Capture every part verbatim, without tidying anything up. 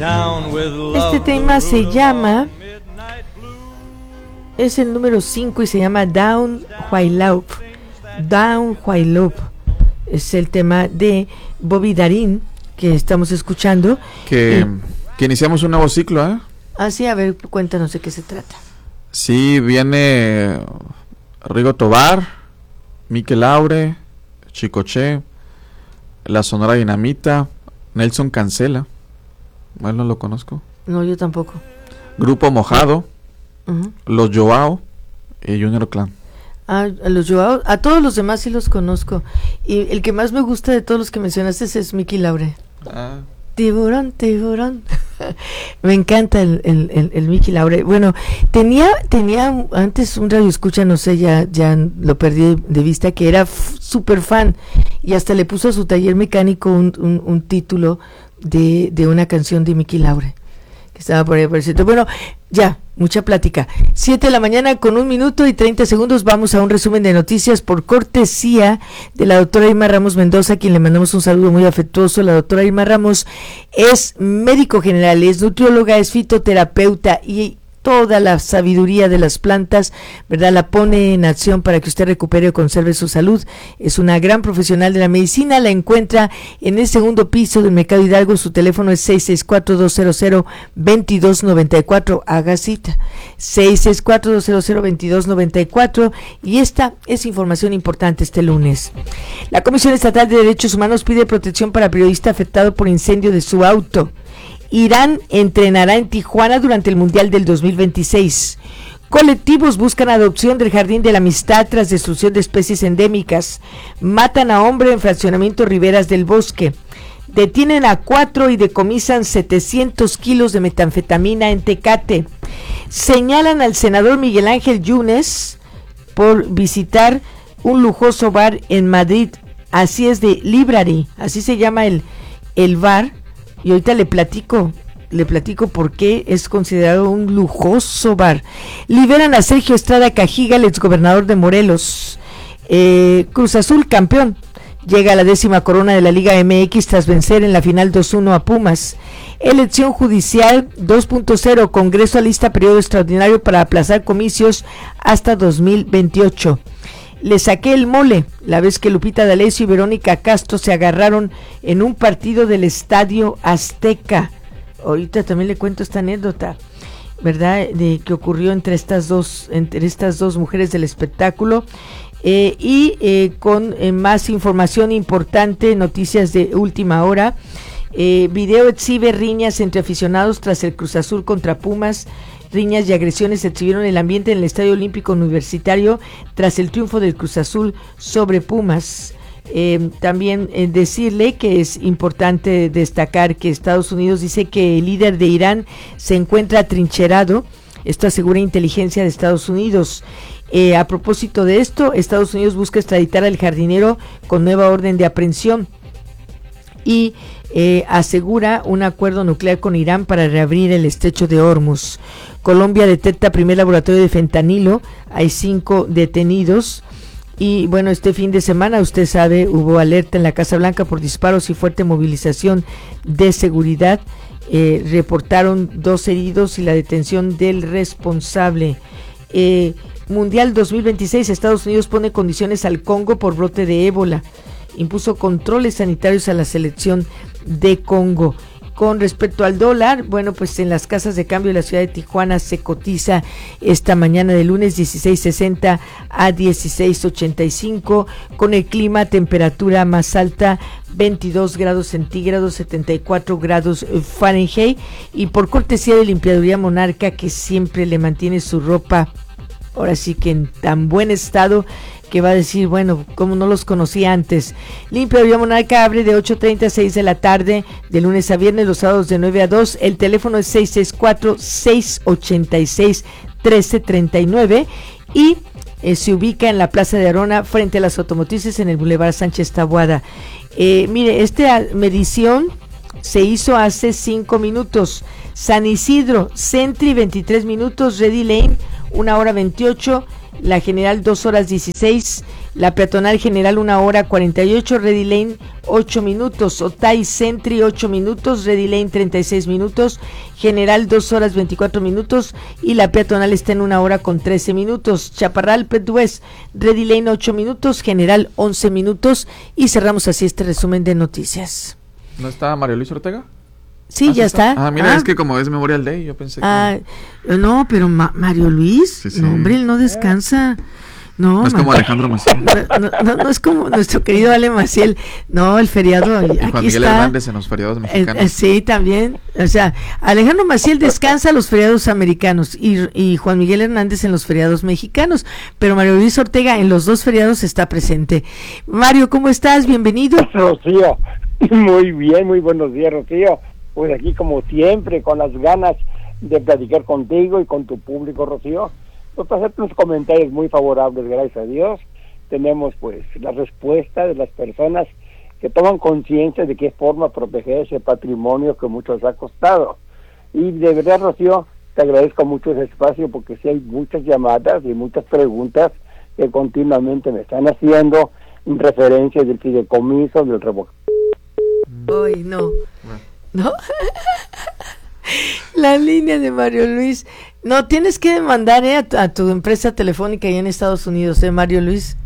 Este tema se llama, es el número cinco y se llama Down Huailaup. Down Huailaup es el tema de Bobby Darin que estamos escuchando. Que, y, que iniciamos un nuevo ciclo, ¿eh? Ah, sí, a ver, cuéntanos de qué se trata. Sí, viene Rigo Tobar, Mikel Laure, Chicoche, La Sonora Dinamita, Nelson Cancela. Bueno, no lo conozco. No, yo tampoco. Grupo Mojado, Uh-huh. Los Joao y Junior Clan. Ah, a los Joao, a todos los demás sí los conozco. Y el que más me gusta de todos los que mencionaste es Mikel Laure. Ah. Tiburón, tiburón. Me encanta el, el, el, el Mikel Laure. Bueno, tenía, tenía antes un radio escucha, no sé, ya, ya lo perdí de vista, que era f- súper fan y hasta le puso a su taller mecánico un, un, un título de, de una canción de Mikel Laure que estaba por ahí por cierto. Bueno, ya, mucha plática. Siete de la mañana con un minuto y treinta segundos. Vamos a un resumen de noticias por cortesía de la doctora Irma Ramos Mendoza, a quien le mandamos un saludo muy afectuoso. La doctora Irma Ramos es médico general, es nutrióloga, es fitoterapeuta y toda la sabiduría de las plantas, ¿verdad? La pone en acción para que usted recupere o conserve su salud. Es una gran profesional de la medicina. La encuentra en el segundo piso del Mercado Hidalgo. Su teléfono es seis seis cuatro, dos cero cero, dos dos nueve cuatro. Haga cita. seis seis cuatro, dos cero cero, dos dos nueve cuatro. Y esta es información importante este lunes. La Comisión Estatal de Derechos Humanos pide protección para periodista afectado por incendio de su auto. Irán entrenará en Tijuana durante el Mundial del dos mil veintiséis. Colectivos buscan adopción del Jardín de la Amistad tras destrucción de especies endémicas. Matan a hombre en fraccionamiento Riberas del Bosque. Detienen a cuatro y decomisan setecientos kilos de metanfetamina en Tecate. Señalan al senador Miguel Ángel Yunes por visitar un lujoso bar en Madrid. Así es, de Library, así se llama el, el bar. Y ahorita le platico, le platico por qué es considerado un lujoso bar. Liberan a Sergio Estrada Cajiga, el exgobernador de Morelos. Eh, Cruz Azul, campeón. Llega a la décima corona de la Liga M X tras vencer en la final dos uno a Pumas. Elección judicial dos punto cero, Congreso alista periodo extraordinario para aplazar comicios hasta dos mil veintiocho. Le saqué el mole, la vez que Lupita D'Alessio y Verónica Castro se agarraron en un partido del Estadio Azteca. Ahorita también le cuento esta anécdota, ¿verdad?, de que ocurrió entre estas dos, entre estas dos mujeres del espectáculo. Eh, y eh, con eh, más información importante, noticias de última hora. Eh, video exhibe riñas entre aficionados tras el Cruz Azul contra Pumas. Riñas y agresiones se exhibieron en el ambiente en el Estadio Olímpico Universitario tras el triunfo del Cruz Azul sobre Pumas. Eh, también eh, decirle que es importante destacar que Estados Unidos dice que el líder de Irán se encuentra atrincherado. Esto asegura inteligencia de Estados Unidos. Eh, a propósito de esto, Estados Unidos busca extraditar al jardinero con nueva orden de aprehensión y eh, asegura un acuerdo nuclear con Irán para reabrir el estrecho de Hormuz. Colombia detecta primer laboratorio de fentanilo, hay cinco detenidos. Y bueno, este fin de semana, usted sabe, hubo alerta en la Casa Blanca por disparos y fuerte movilización de seguridad. Eh, reportaron dos heridos y la detención del responsable. Eh, Mundial dos mil veintiséis, Estados Unidos pone condiciones al Congo por brote de ébola. Impuso controles sanitarios a la selección de Congo. Con respecto al dólar, bueno, pues en las casas de cambio de la ciudad de Tijuana se cotiza esta mañana de lunes dieciséis sesenta a dieciséis ochenta y cinco, con el clima, temperatura más alta, veintidós grados centígrados, setenta y cuatro grados Fahrenheit, y por cortesía de Limpiaduría Monarca, que siempre le mantiene su ropa, ahora sí que en tan buen estado, que va a decir, bueno, como no los conocía antes. Limpiaduría Monarca abre de ocho treinta a seis de la tarde, de lunes a viernes, los sábados de nueve a dos. El teléfono es seis seis cuatro, seis ocho seis, uno tres tres nueve y eh, se ubica en la Plaza de Arona, frente a las automotrices, en el Boulevard Sánchez Taboada. Eh, mire, esta medición se hizo hace cinco minutos. San Isidro, Sentry, veintitrés minutos. Ready Lane, una hora veintiocho. La General, dos horas dieciséis. La Peatonal General una hora cuarenta y ocho, Ready Lane ocho minutos, Otay Sentry ocho minutos, Ready Lane treinta y seis minutos, General dos horas veinticuatro minutos y la Peatonal está en una hora con trece minutos. Chaparral Pet West, Ready Lane ocho minutos, General once minutos y cerramos así este resumen de noticias. ¿No está Mario Luis Ortega? Sí, ¿Ah, ya está? está. Ah, mira, ah. es que como es Memorial Day, yo pensé que... Ah, no, pero Ma- Mario Luis, Sí, sí. no, hombre, él no descansa. No, No es como Ma- Alejandro Maciel. no, no, no, no es como nuestro querido Ale Maciel. No, el feriado. Y Aquí Juan Miguel está. Hernández en los feriados mexicanos. Eh, eh, sí, también. O sea, Alejandro Maciel descansa los feriados americanos y, y Juan Miguel Hernández en los feriados mexicanos, pero Mario Luis Ortega en los dos feriados está presente. Mario, ¿cómo estás? Bienvenido. Rocío, muy bien, muy buenos días, Rocío. Pues aquí como siempre, con las ganas de platicar contigo y con tu público, Rocío. Pues para hacerte unos comentarios muy favorables, gracias a Dios. Tenemos pues la respuesta de las personas que toman conciencia de qué forma proteger ese patrimonio que mucho les ha costado. Y de verdad, Rocío, te agradezco mucho ese espacio porque sí hay muchas llamadas y muchas preguntas que continuamente me están haciendo en referencia del fideicomiso, del revocatorio. Ay, no. ¿No? La línea de Mario Luis. No, tienes que demandar eh, a, tu, a tu empresa telefónica allá en Estados Unidos, ¿eh, Mario Luis?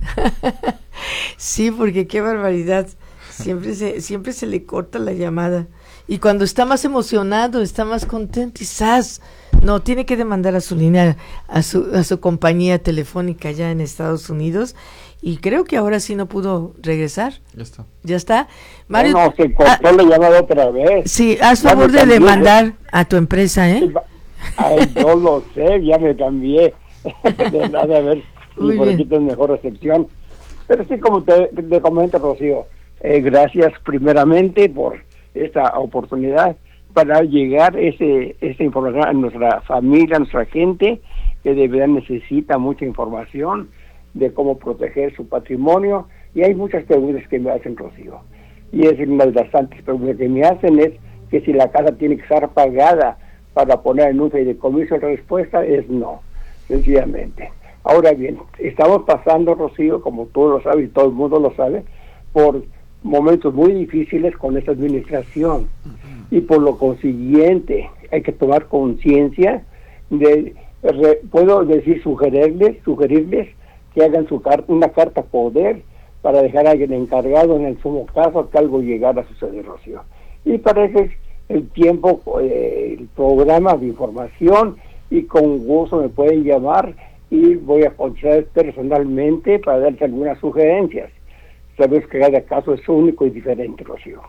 Sí, porque qué barbaridad. Siempre se, siempre se le corta la llamada. Y cuando está más emocionado, está más contento, quizás. No, tiene que demandar a su línea, a su, a su compañía telefónica allá en Estados Unidos. Y creo que ahora sí no pudo regresar. Ya está. ¿Ya está? Mario, No, no, se cortó ah, la llamada otra vez. sí, haz Ya favor me de cambié, demandar a tu empresa, ¿eh? Ay, yo lo sé, ya me cambié. De nada, a ver Muy si por bien. aquí tengo mejor recepción. Pero sí, como te, te comento, Rocío, eh, gracias primeramente por esta oportunidad para llegar ese esa información a nuestra familia, a nuestra gente, que de verdad necesita mucha información de cómo proteger su patrimonio. Y hay muchas preguntas que me hacen, Rocío. Y es una de las tantas preguntas que me hacen es que si la casa tiene que estar pagada para poner en un fideicomiso. La respuesta es no, sencillamente. Ahora bien, estamos pasando, Rocío, como tú lo sabes y todo el mundo lo sabe, por momentos muy difíciles con esta administración. Y por lo consiguiente hay que tomar conciencia de, re, puedo decir, sugerirles, sugerirles que hagan su carta, una carta poder para dejar a alguien encargado en el sumo caso que algo llegara a suceder, Rocío. Y para eso es el tiempo, eh, el programa de información, y con gusto me pueden llamar y voy a contestar personalmente para darles algunas sugerencias. Sabes que cada caso es único y diferente, Rocío.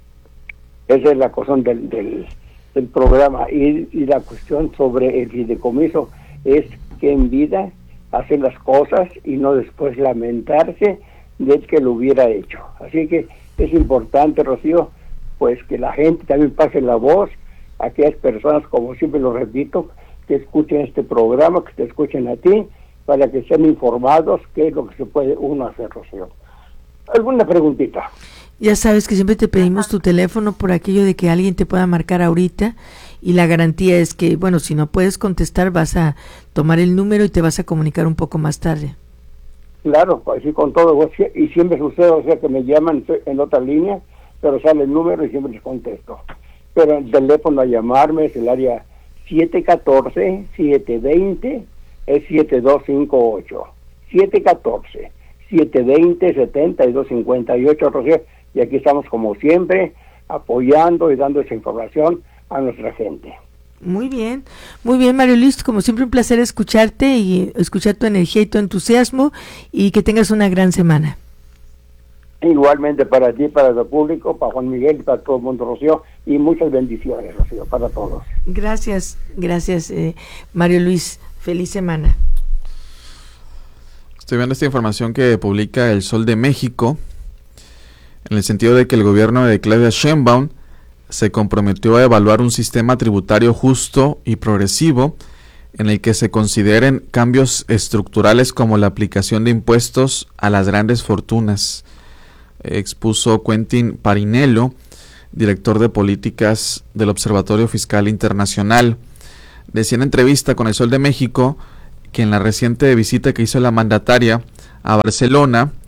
Esa es la cuestión del, del, del programa. Y, y la cuestión sobre el fideicomiso es que en vida hacer las cosas y no después lamentarse de que lo hubiera hecho. Así que es importante, Rocío, pues que la gente también pase la voz a aquellas personas, como siempre lo repito, que escuchen este programa, que te escuchen a ti, para que sean informados qué es lo que se puede uno hacer, Rocío. ¿Alguna preguntita? Ya sabes que siempre te pedimos tu teléfono por aquello de que alguien te pueda marcar ahorita, y la garantía es que, bueno, si no puedes contestar, vas a tomar el número y te vas a comunicar un poco más tarde. Claro, así con todo, y siempre sucede, o sea, que me llaman en otra línea, pero sale el número y siempre les contesto. Pero el teléfono a llamarme es el área siete uno cuatro, siete dos cero, es siete dos cinco ocho. siete uno cuatro, siete dos cero, siete dos cinco ocho, Rocío, y aquí estamos como siempre, apoyando y dando esa información a nuestra gente. Muy bien, muy bien, Mario Luis, como siempre un placer escucharte y escuchar tu energía y tu entusiasmo, y que tengas una gran semana. Igualmente para ti, para el público, para Juan Miguel y para todo el mundo, Rocío, y muchas bendiciones, Rocío, para todos. Gracias, gracias, eh, Mario Luis, feliz semana. Estoy viendo esta información que publica El Sol de México, en el sentido de que el gobierno de Claudia Sheinbaum se comprometió a evaluar un sistema tributario justo y progresivo en el que se consideren cambios estructurales como la aplicación de impuestos a las grandes fortunas, expuso Quentin Parinello, director de políticas del Observatorio Fiscal Internacional. Decía en entrevista con El Sol de México que en la reciente visita que hizo la mandataria a Barcelona,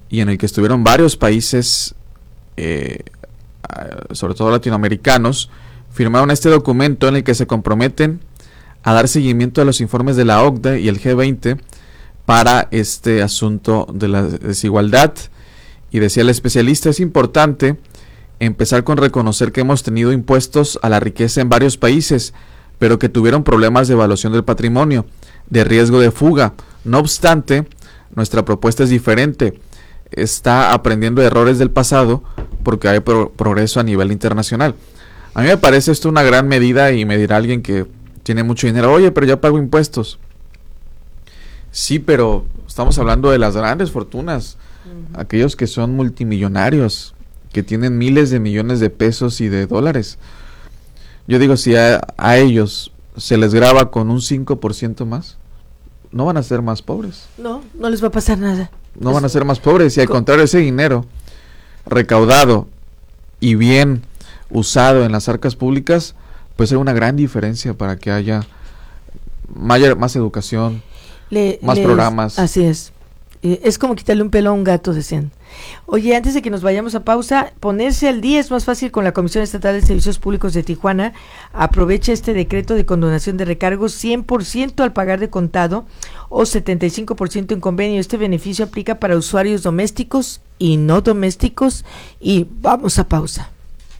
y en el que estuvieron varios países, eh, sobre todo latinoamericanos, firmaron este documento en el que se comprometen a dar seguimiento a los informes de la O C D E y el G veinte para este asunto de la desigualdad. Y decía el especialista, es importante empezar con reconocer que hemos tenido impuestos a la riqueza en varios países, pero que tuvieron problemas de evaluación del patrimonio, de riesgo de fuga. No obstante, nuestra propuesta es diferente. Está aprendiendo errores del pasado porque hay pro- progreso a nivel internacional. A mí me parece esto una gran medida, y me dirá alguien que tiene mucho dinero, oye, pero ya pago impuestos. Sí, pero estamos hablando de las grandes fortunas, uh-huh. aquellos que son multimillonarios, que tienen miles de millones de pesos y de dólares. Yo digo, si a, a ellos se les graba con un cinco por ciento más, no van a ser más pobres. No, no les va a pasar nada. No es, van a ser más pobres, y al contrario, ese dinero recaudado y bien usado en las arcas públicas puede ser una gran diferencia para que haya mayor, más educación, Le, más les, programas. Así es. Eh, es como quitarle un pelo a un gato, decían. Oye, antes de que nos vayamos a pausa, ponerse al día es más fácil con la Comisión Estatal de Servicios Públicos de Tijuana. Aprovecha este decreto de condonación de recargos cien por ciento al pagar de contado o setenta y cinco por ciento en convenio. Este beneficio aplica para usuarios domésticos y no domésticos. Y vamos a pausa.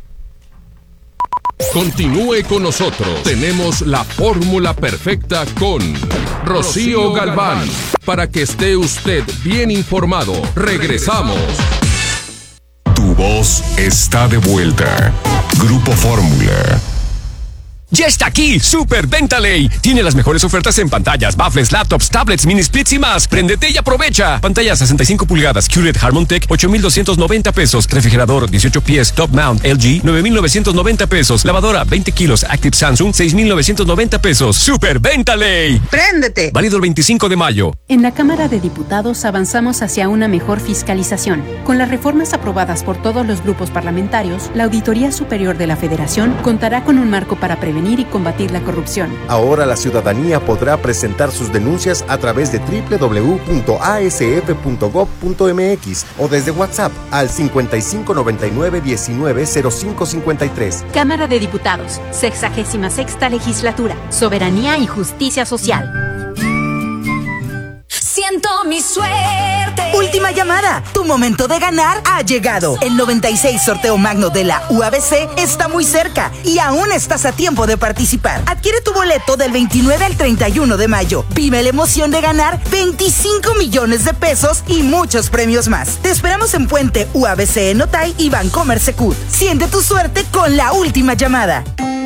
Continúe con nosotros. Tenemos la fórmula perfecta con Rocío Galván. Para que esté usted bien informado, regresamos. Tu voz está de vuelta. Grupo Fórmula. ¡Ya está aquí! ¡Super Venta Ley! Tiene las mejores ofertas en pantallas, baffles, laptops, tablets, mini splits y más. ¡Préndete y aprovecha! Pantalla sesenta y cinco pulgadas, Q L E D Harmon Tech, ocho mil doscientos noventa pesos. Refrigerador, dieciocho pies, Top Mount, L G, nueve mil novecientos noventa pesos. Lavadora, veinte kilos, Active Samsung, seis mil novecientos noventa pesos. ¡Super Venta Ley! ¡Préndete! Válido el veinticinco de mayo. En la Cámara de Diputados avanzamos hacia una mejor fiscalización. Con las reformas aprobadas por todos los grupos parlamentarios, la Auditoría Superior de la Federación contará con un marco para prevenir y combatir la corrupción. Ahora la ciudadanía podrá presentar sus denuncias a través de doble u doble u doble u punto a s f punto gob punto m x o desde WhatsApp al cincuenta y cinco noventa y nueve diecinueve cero cinco cincuenta y tres. Cámara de Diputados, sexagésima sexta legislatura, soberanía y justicia social. Siento mi suerte. Última llamada. Tu momento de ganar ha llegado. El noventa y seis sorteo magno de la U A B C está muy cerca y aún estás a tiempo de participar. Adquiere tu boleto del veintinueve al treinta y uno de mayo. Vive la emoción de ganar veinticinco millones de pesos y muchos premios más. Te esperamos en Puente U A B C en Otay y Vancomer Secut. Siente tu suerte con la última llamada.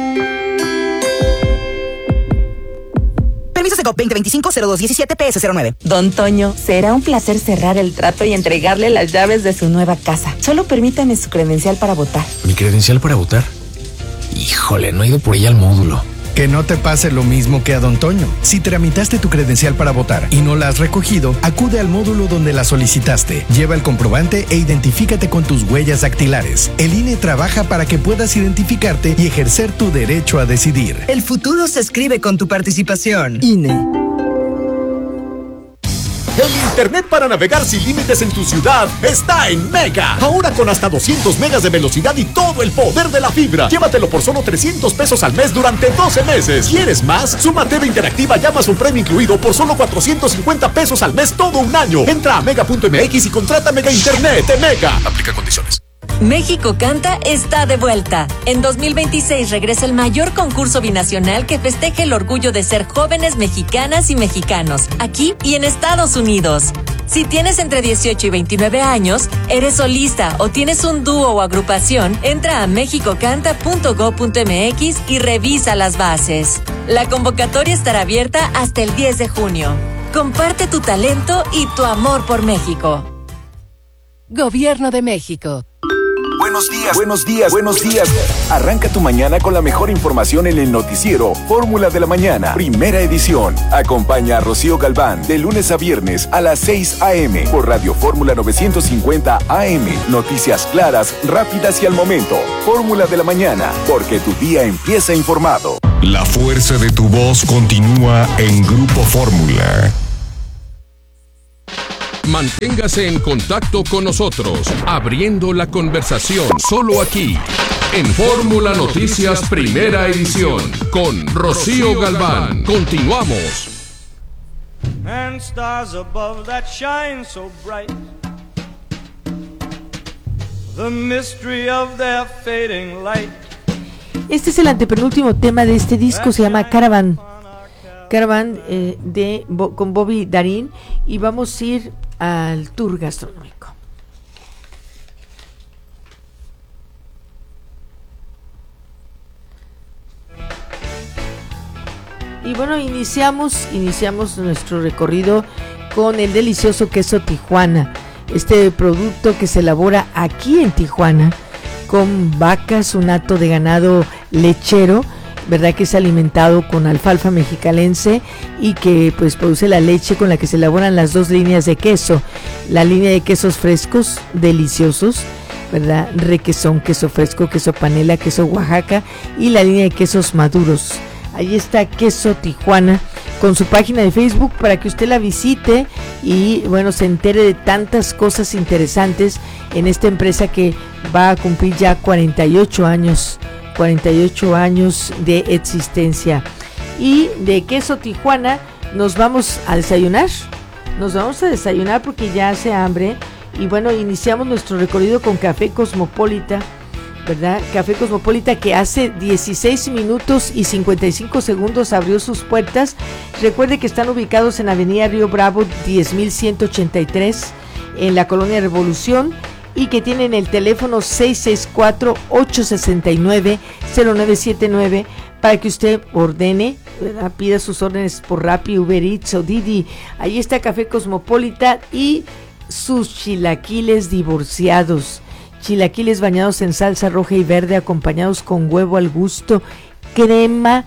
Permiso Secop veinte veinticinco cero dos diecisiete P S cero nueve. Don Toño, será un placer cerrar el trato y entregarle las llaves de su nueva casa. Solo permítame su credencial para votar. ¿Mi credencial para votar? Híjole, no he ido por ella al módulo. Que no te pase lo mismo que a Don Toño. Si tramitaste tu credencial para votar y no la has recogido, acude al módulo donde la solicitaste. Lleva el comprobante e identifícate con tus huellas dactilares. El I N E trabaja para que puedas identificarte y ejercer tu derecho a decidir. El futuro se escribe con tu participación. I N E. El internet para navegar sin límites en tu ciudad está en Mega. Ahora con hasta doscientos megas de velocidad y todo el poder de la fibra. Llévatelo por solo trescientos pesos al mes durante doce meses. ¿Quieres más? Suma T V Interactiva y Amazon Prime incluido por solo cuatrocientos cincuenta pesos al mes todo un año. Entra a mega punto m x y contrata Mega Internet de Mega. Aplica condiciones. México Canta está de vuelta. En dos mil veintiséis regresa el mayor concurso binacional que festeje el orgullo de ser jóvenes mexicanas y mexicanos, aquí y en Estados Unidos. Si tienes entre dieciocho y veintinueve años, eres solista o tienes un dúo o agrupación, entra a mexico canta punto gob punto m x y revisa las bases. La convocatoria estará abierta hasta el diez de junio. Comparte tu talento y tu amor por México. Gobierno de México. Buenos días, buenos días, buenos días. Arranca tu mañana con la mejor información en el noticiero Fórmula de la Mañana, primera edición. Acompaña a Rocío Galván de lunes a viernes a las seis a eme por Radio Fórmula novecientos cincuenta A M. Noticias claras, rápidas y al momento. Fórmula de la Mañana, porque tu día empieza informado. La fuerza de tu voz continúa en Grupo Fórmula. Manténgase en contacto con nosotros, abriendo la conversación solo aquí, en Fórmula Noticias Primera Edición, con Rocío Galván. Continuamos. And stars above that shine so bright, the mystery of their fading light. Este es el antepenúltimo tema de este disco, se llama Caravan. Caravan eh, de, bo, con Bobby Darin, y vamos a ir al tour gastronómico. Y bueno, iniciamos, iniciamos nuestro recorrido con el delicioso queso Tijuana, este producto que se elabora aquí en Tijuana con vacas, un hato de ganado lechero, verdad, que es alimentado con alfalfa mexicalense y que pues produce la leche con la que se elaboran las dos líneas de queso, la línea de quesos frescos deliciosos, verdad, requesón, queso fresco, queso panela, queso Oaxaca, y la línea de quesos maduros. Ahí está Queso Tijuana con su página de Facebook para que usted la visite y bueno, se entere de tantas cosas interesantes en esta empresa que va a cumplir ya cuarenta y ocho años de existencia. Y de Queso Tijuana nos vamos a desayunar, nos vamos a desayunar porque ya hace hambre. Y bueno, iniciamos nuestro recorrido con Café Cosmopolita, ¿verdad? Café Cosmopolita, que hace dieciséis minutos y cincuenta y cinco segundos abrió sus puertas. Recuerde que están ubicados en Avenida Río Bravo diez mil ciento ochenta y tres en la Colonia Revolución, y que tienen el teléfono seis seis cuatro, ocho seis nueve, cero nueve siete nueve para que usted ordene, ¿verdad? Pida sus órdenes por Rappi, Uber Eats o Didi. Ahí está Café Cosmopolita y sus chilaquiles divorciados. Chilaquiles bañados en salsa roja y verde, acompañados con huevo al gusto, crema,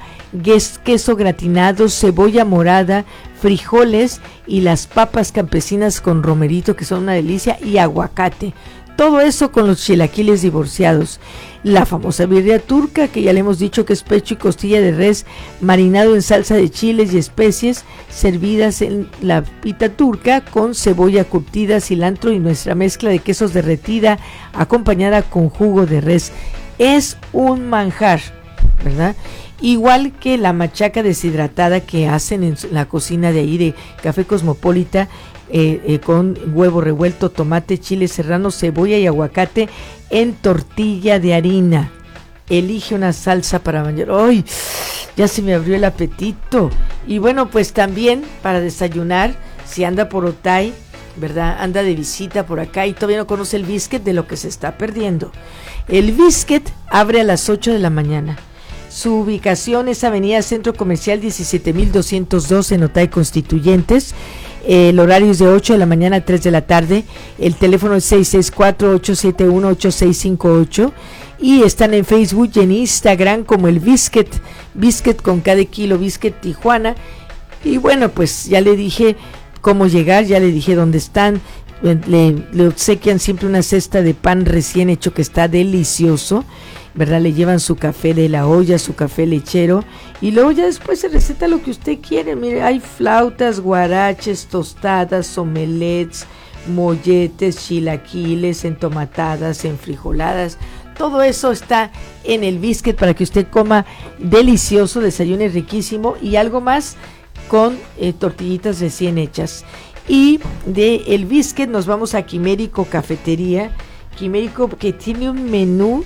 queso gratinado, cebolla morada, frijoles y las papas campesinas con romerito, que son una delicia, y aguacate. Todo eso con los chilaquiles divorciados. La famosa birria turca, que ya le hemos dicho que es pecho y costilla de res marinado en salsa de chiles y especies, servidas en la pita turca con cebolla curtida, cilantro y nuestra mezcla de quesos derretida, acompañada con jugo de res. Es un manjar, ¿verdad? Igual que la machaca deshidratada que hacen en la cocina de ahí de Café Cosmopolita, eh, eh, con huevo revuelto, tomate, chile serrano, cebolla y aguacate en tortilla de harina. Elige una salsa para bañar. ¡Ay! Ya se me abrió el apetito. Y bueno, pues también para desayunar, si anda por Otay, ¿verdad? Anda de visita por acá y todavía no conoce el Biscuit, de lo que se está perdiendo. El Biscuit abre a las ocho de la mañana. Su ubicación es Avenida Centro Comercial diecisiete mil doscientos dos en Otay Constituyentes. El horario es de ocho de la mañana a tres de la tarde. El teléfono es seis seis cuatro, ocho siete uno, ocho seis cinco ocho. Y están en Facebook y en Instagram como el Biscuit, Biscuit con cada kilo, Biscuit Tijuana. Y bueno, pues ya le dije cómo llegar, ya le dije dónde están. Le, le obsequian siempre una cesta de pan recién hecho que está delicioso, ¿verdad? Le llevan su café de la olla, su café lechero, y luego ya después se receta lo que usted quiere. Mire, hay flautas, guaraches, tostadas, omelets, molletes, chilaquiles, entomatadas, enfrijoladas. Todo eso está en el Biscuit para que usted coma delicioso, desayune riquísimo y algo más con eh, tortillitas recién hechas. Y de el Biscuit nos vamos a Quimérico Cafetería. Quimérico, que tiene un menú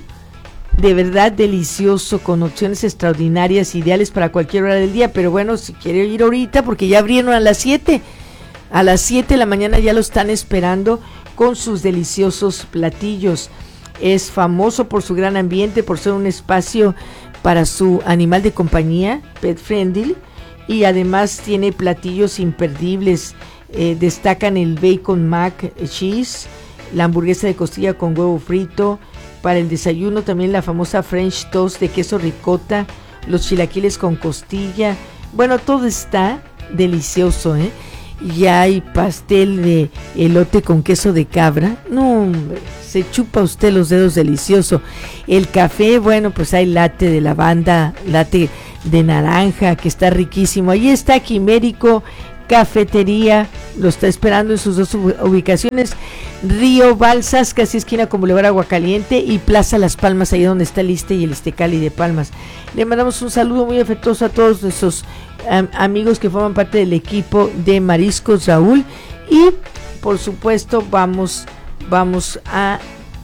de verdad delicioso, con opciones extraordinarias, ideales para cualquier hora del día. Pero bueno, si quiere ir ahorita, porque ya abrieron a las siete, a las siete de la mañana ya lo están esperando con sus deliciosos platillos. Es famoso por su gran ambiente, por ser un espacio para su animal de compañía, pet friendly, y además tiene platillos imperdibles. Eh, destacan el bacon mac cheese, la hamburguesa de costilla con huevo frito. Para el desayuno también la famosa French toast de queso ricota, los chilaquiles con costilla. Bueno, todo está delicioso, ¿eh? Ya hay pastel de elote con queso de cabra. No, hombre, se chupa usted los dedos, delicioso. El café, bueno, pues hay latte de lavanda, latte de naranja, que está riquísimo. Ahí está Quimérico Cafetería, lo está esperando en sus dos ubicaciones, Río Balsas, casi esquina con Boulevard Aguacaliente, y Plaza Las Palmas, ahí donde está el Iste y el Istecali de Palmas. Le mandamos un saludo muy afectuoso a todos nuestros um, amigos que forman parte del equipo de Mariscos Raúl, y por supuesto vamos, vamos a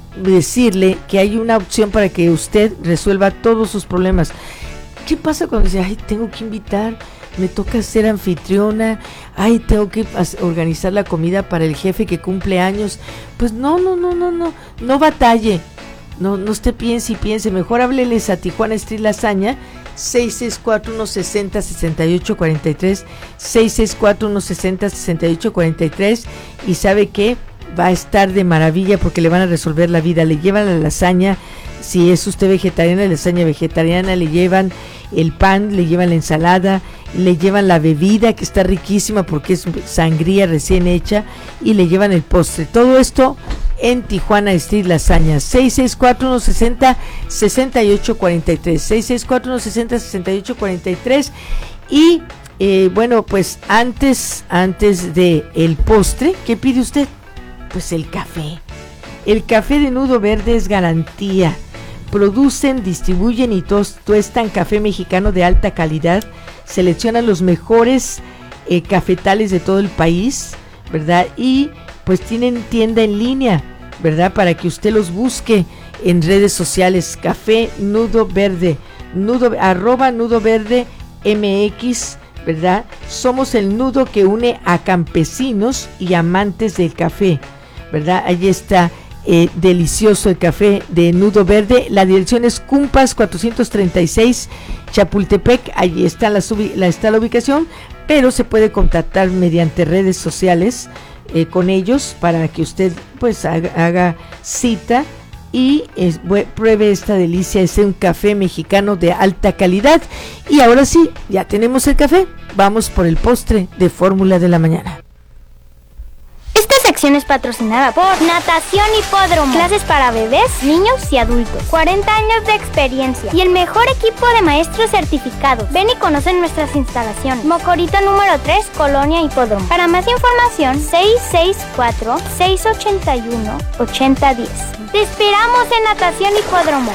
decirle que hay una opción para que usted resuelva todos sus problemas. ¿Qué pasa cuando dice, ay, tengo que invitar, me toca ser anfitriona, ay, tengo que organizar la comida para el jefe que cumple años? Pues no, no, no, no, no, no batalle, no, no usted piense y piense, mejor hábleles a Tijuana Street Lasaña, seis seis cuatro, uno seis cero, seis ocho cuatro tres, seis seis cuatro, uno seis cero, seis ocho cuatro tres, y sabe que va a estar de maravilla porque le van a resolver la vida. Le llevan la lasaña, si es usted vegetariana, la lasaña vegetariana, le llevan el pan, le llevan la ensalada, le llevan la bebida que está riquísima porque es sangría recién hecha, y le llevan el postre. Todo esto en Tijuana Street Lasaña, seis seis cuatro, uno seis cero, seis ocho cuatro tres, seis seis cuatro, uno seis cero, seis ocho cuatro tres. Y eh, bueno, pues antes, antes de el postre, ¿qué pide usted? Pues el café. El café de Nudo Verde es garantía. Producen, distribuyen y tos, tuestan café mexicano de alta calidad. Seleccionan los mejores eh, cafetales de todo el país, ¿verdad? Y pues tienen tienda en línea, ¿verdad? Para que usted los busque en redes sociales. Café Nudo Verde, nudo, arroba Nudo Verde M X, ¿verdad? Somos el nudo que une a campesinos y amantes del café, ¿verdad? Allí está eh, delicioso el café de Nudo Verde. La dirección es Cumpas cuatrocientos treinta y seis, Chapultepec. Allí está la, la, está la ubicación, pero se puede contactar mediante redes sociales eh, con ellos para que usted pues haga, haga cita y eh, pruebe esta delicia. Es un café mexicano de alta calidad. Y ahora sí, ya tenemos el café, vamos por el postre de Fórmula de la Mañana. Esta sección es patrocinada por Natación Hipódromo. Clases para bebés, niños y adultos. cuarenta años de experiencia y el mejor equipo de maestros certificados. Ven y conoce nuestras instalaciones. Mocorito número tres, Colonia Hipódromo. Para más información, seis seis cuatro, seis ocho uno, ocho cero uno cero. Te esperamos en Natación Hipódromo.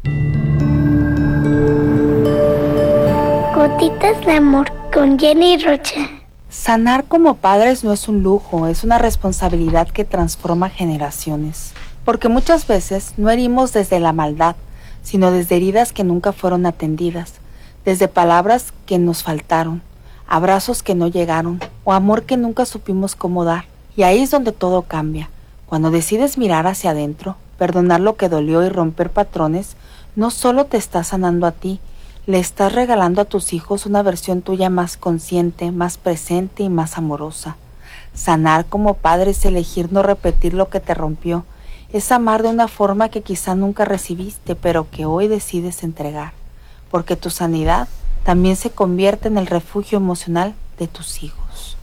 Gotitas de amor con Jenny Rocha. Sanar como padres no es un lujo, es una responsabilidad que transforma generaciones. Porque muchas veces no herimos desde la maldad, sino desde heridas que nunca fueron atendidas, desde palabras que nos faltaron, abrazos que no llegaron o amor que nunca supimos cómo dar. Y ahí es donde todo cambia. Cuando decides mirar hacia adentro, perdonar lo que dolió y romper patrones, no solo te estás sanando a ti, le estás regalando a tus hijos una versión tuya más consciente, más presente y más amorosa. Sanar como padre es elegir no repetir lo que te rompió. Es amar de una forma que quizá nunca recibiste, pero que hoy decides entregar. Porque tu sanidad también se convierte en el refugio emocional de tus hijos.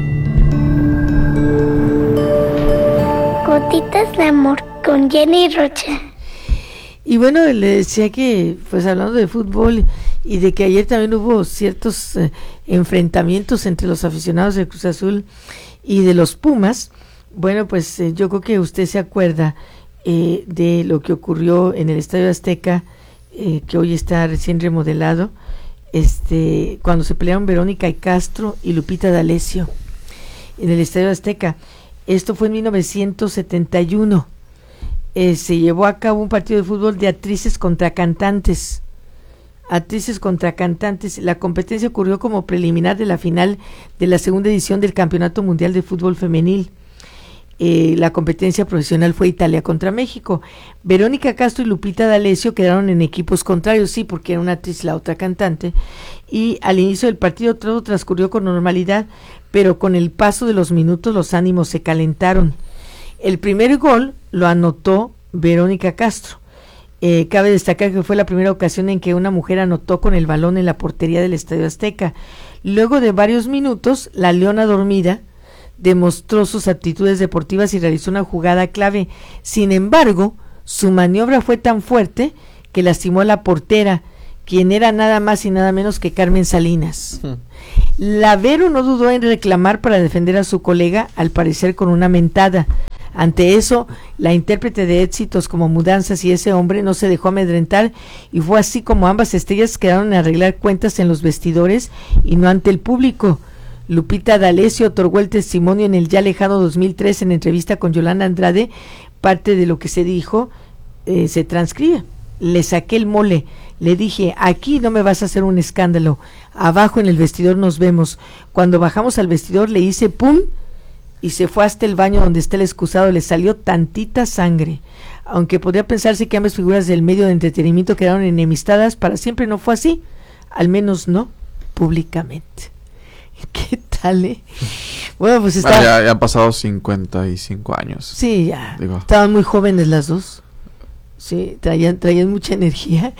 Gotitas de amor con Jenny Rocha. Y bueno, le decía que, pues hablando de fútbol y de que ayer también hubo ciertos eh, enfrentamientos entre los aficionados del Cruz Azul y de los Pumas, bueno, pues eh, yo creo que usted se acuerda eh, de lo que ocurrió en el Estadio Azteca, eh, que hoy está recién remodelado, este, cuando se pelearon Verónica y Castro y Lupita D'Alessio en el Estadio Azteca. Esto fue en mil novecientos setenta y uno. Eh, se llevó a cabo un partido de fútbol de actrices contra cantantes. Actrices contra cantantes. La competencia ocurrió como preliminar de la final de la segunda edición del Campeonato Mundial de Fútbol Femenil. Eh, la competencia profesional fue Italia contra México. Verónica Castro y Lupita D'Alessio quedaron en equipos contrarios, sí, porque era una actriz la otra cantante. Y al inicio del partido todo transcurrió con normalidad, pero con el paso de los minutos los ánimos se calentaron. El primer gol lo anotó Verónica Castro. Eh, cabe destacar que fue la primera ocasión en que una mujer anotó con el balón en la portería del Estadio Azteca. Luego de varios minutos, la Leona Dormida demostró sus aptitudes deportivas y realizó una jugada clave. Sin embargo, su maniobra fue tan fuerte que lastimó a la portera, quien era nada más y nada menos que Carmen Salinas. Uh-huh. Lavero no dudó en reclamar para defender a su colega, al parecer con una mentada. Ante eso, la intérprete de éxitos como Mudanzas y Ese hombre no se dejó amedrentar y fue así como ambas estrellas quedaron a arreglar cuentas en los vestidores y no ante el público. Lupita D'Alessio otorgó el testimonio en el ya lejano dos mil tres en entrevista con Yolanda Andrade. Parte de lo que se dijo eh, se transcribe. Le saqué el mole, le dije, aquí no me vas a hacer un escándalo, abajo en el vestidor nos vemos. Cuando bajamos al vestidor le hice pum y se fue hasta el baño donde está el excusado, le salió tantita sangre. Aunque podría pensarse que ambas figuras del medio de entretenimiento quedaron enemistadas, para siempre no fue así, al menos no públicamente. ¿Qué tal, eh? Bueno, pues está... Bueno, ya, ya han pasado cincuenta y cinco años. Sí, ya. Digo. Estaban muy jóvenes las dos. Sí, traían, traían mucha energía.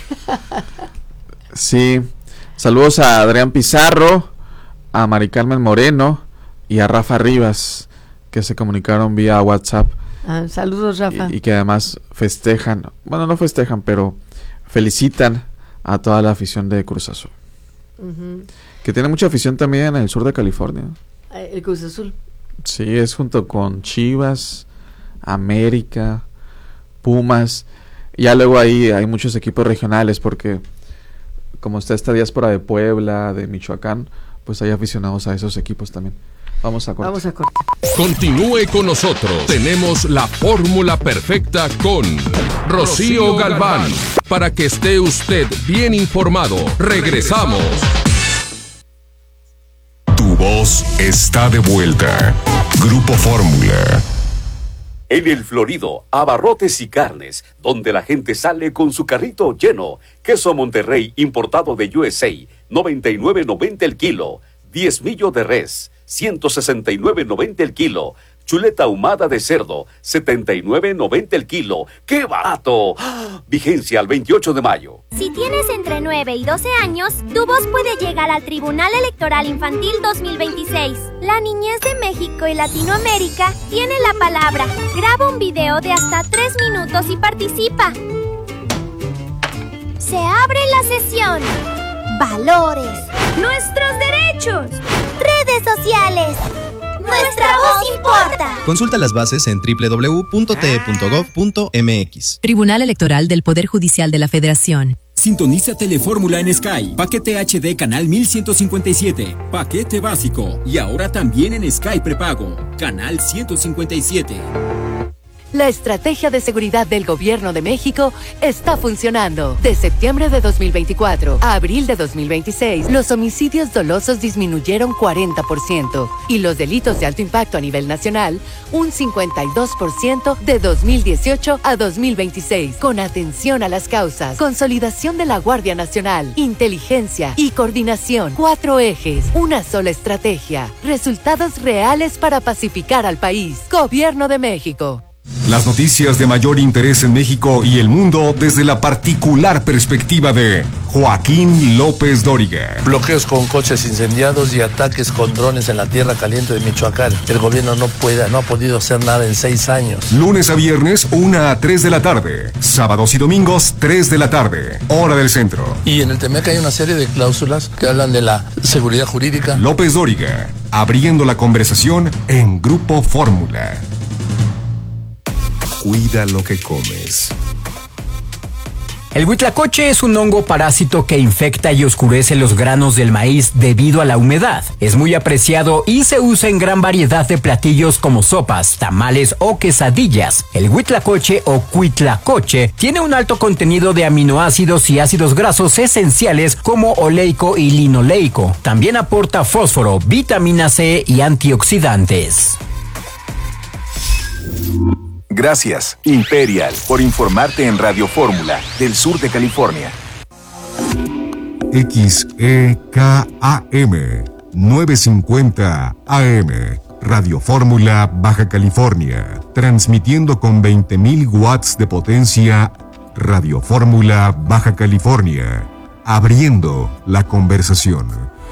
Sí. Saludos a Adrián Pizarro, a Mari Carmen Moreno y a Rafa Rivas, que se comunicaron vía WhatsApp. Ah, saludos, Rafa. Y, y que además festejan, bueno, no festejan, pero felicitan a toda la afición de Cruz Azul. Uh-huh. Que tiene mucha afición también en el sur de California. El Cruz Azul. Sí, es junto con Chivas, América, Pumas. Ya luego ahí hay muchos equipos regionales porque como está esta diáspora de Puebla, de Michoacán, pues hay aficionados a esos equipos también. Vamos a cortar. Vamos a cortar. Continúe con nosotros. Tenemos la fórmula perfecta con Rocío Galván. Para que esté usted bien informado. Regresamos. Tu voz está de vuelta. Grupo Fórmula. En el Florido, abarrotes y carnes, donde la gente sale con su carrito lleno. Queso Monterrey importado de U S A, noventa y nueve noventa el kilo. diez millo de res, ciento sesenta y nueve noventa el kilo. Chuleta ahumada de cerdo, setenta y nueve noventa el kilo. ¡Qué barato! ¡Ah! Vigencia al veintiocho de mayo. Si tienes entre nueve y doce años, tu voz puede llegar al Tribunal Electoral Infantil dos mil veintiséis. La niñez de México y Latinoamérica tiene la palabra. Graba un video de hasta tres minutos y participa. Se abre la sesión. Valores. Nuestros derechos. Redes sociales. Nuestra voz importa. Consulta las bases en doble u doble u doble u punto t e punto gov punto m x. Tribunal Electoral del Poder Judicial de la Federación. Sintoniza Telefórmula en Sky. Paquete H D Canal mil ciento cincuenta y siete. Paquete básico. Y ahora también en Sky Prepago. Canal ciento cincuenta y siete. La estrategia de seguridad del Gobierno de México está funcionando. De septiembre de dos mil veinticuatro a abril de dos mil veintiséis, los homicidios dolosos disminuyeron cuarenta por ciento y los delitos de alto impacto a nivel nacional un cincuenta y dos por ciento de dos mil dieciocho a dos mil veintiséis. Con atención a las causas, consolidación de la Guardia Nacional, inteligencia y coordinación. Cuatro ejes, una sola estrategia. Resultados reales para pacificar al país. Gobierno de México. Las noticias de mayor interés en México y el mundo desde la particular perspectiva de Joaquín López Dóriga. Bloqueos con coches incendiados y ataques con drones en la tierra caliente de Michoacán. El gobierno no puede, no ha podido hacer nada en seis años. Lunes a viernes, una a tres de la tarde. Sábados y domingos, tres de la tarde. Hora del centro. Y en el Temec hay una serie de cláusulas que hablan de la seguridad jurídica. López Dóriga, abriendo la conversación en Grupo Fórmula. Cuida lo que comes. El huitlacoche es un hongo parásito que infecta y oscurece los granos del maíz debido a la humedad. Es muy apreciado y se usa en gran variedad de platillos como sopas, tamales o quesadillas. El huitlacoche o cuitlacoche tiene un alto contenido de aminoácidos y ácidos grasos esenciales como oleico y linoleico. También aporta fósforo, vitamina C y antioxidantes. Gracias, Imperial, por informarte en Radio Fórmula del sur de California. X E K A M novecientos cincuenta A M, Radio Fórmula, Baja California, transmitiendo con veinte mil watts de potencia. Radio Fórmula, Baja California, abriendo la conversación.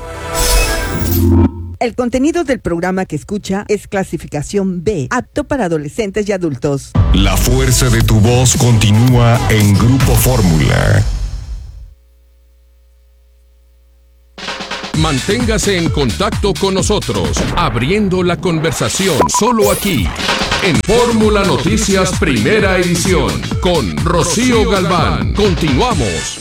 El contenido del programa que escucha es clasificación B, apto para adolescentes y adultos. La fuerza de tu voz continúa en Grupo Fórmula. Manténgase en contacto con nosotros, abriendo la conversación solo aquí, en Fórmula Noticias Primera Edición, con Rocío Galván. Continuamos.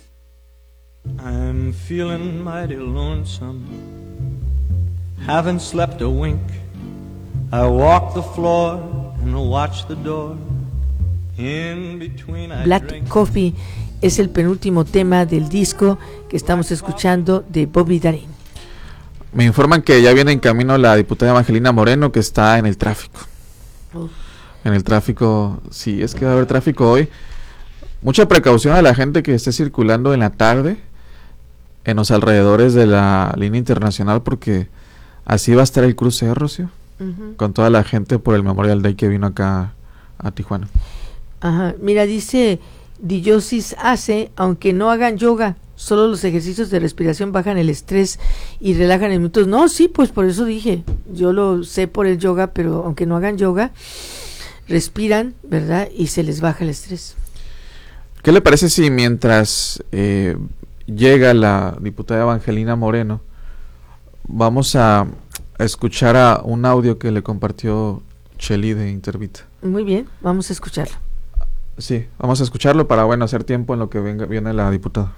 I'm feeling mighty lonesome, haven't slept a wink. I walk the floor and watch the door. In between I Black drink. Coffee es el penúltimo tema del disco que estamos escuchando de Bobby Darin. Me informan que ya viene en camino la diputada Evangelina Moreno, que está en el tráfico. Uf. En el tráfico, sí, es que va a haber tráfico hoy. Mucha precaución a la gente que esté circulando en la tarde en los alrededores de la línea internacional, porque así va a estar el cruce, ¿eh, Rocío? Uh-huh. Con toda la gente por el Memorial Day que vino acá a Tijuana. Ajá, mira, dice Dillosis hace, aunque no hagan yoga, solo los ejercicios de respiración bajan el estrés y relajan en minutos. No, sí, pues por eso dije, yo lo sé por el yoga, pero aunque no hagan yoga, respiran, ¿verdad? Y se les baja el estrés. ¿Qué le parece si mientras eh, llega la diputada Evangelina Moreno, vamos a, a escuchar a un audio que le compartió Chely de Intervita? Muy bien, vamos a escucharlo. Sí, vamos a escucharlo para, bueno, hacer tiempo en lo que venga, viene la diputada.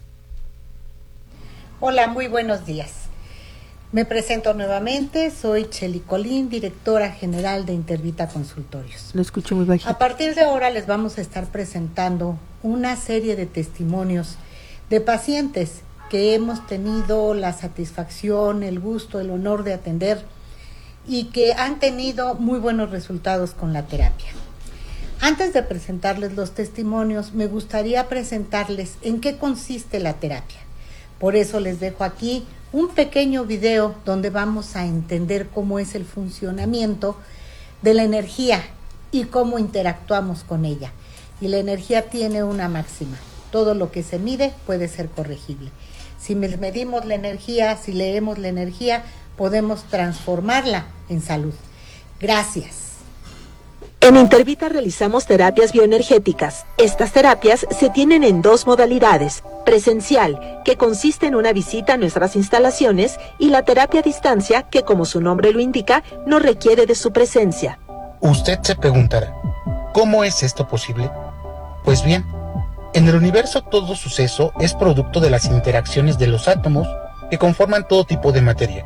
Hola, muy buenos días. Me presento nuevamente, soy Chely Colín, directora general de Intervita Consultorios. Lo escucho muy bajito. A partir de ahora les vamos a estar presentando una serie de testimonios de pacientes que hemos tenido la satisfacción, el gusto, el honor de atender y que han tenido muy buenos resultados con la terapia. Antes de presentarles los testimonios, me gustaría presentarles en qué consiste la terapia. Por eso les dejo aquí un pequeño video donde vamos a entender cómo es el funcionamiento de la energía y cómo interactuamos con ella. Y la energía tiene una máxima. Todo lo que se mide puede ser corregible. Si medimos la energía, si leemos la energía, podemos transformarla en salud. Gracias. En Intervita realizamos terapias bioenergéticas. Estas terapias se tienen en dos modalidades: presencial, que consiste en una visita a nuestras instalaciones, y la terapia a distancia, que como su nombre lo indica, no requiere de su presencia. Usted se preguntará, ¿cómo es esto posible? Pues bien, en el universo todo suceso es producto de las interacciones de los átomos que conforman todo tipo de materia.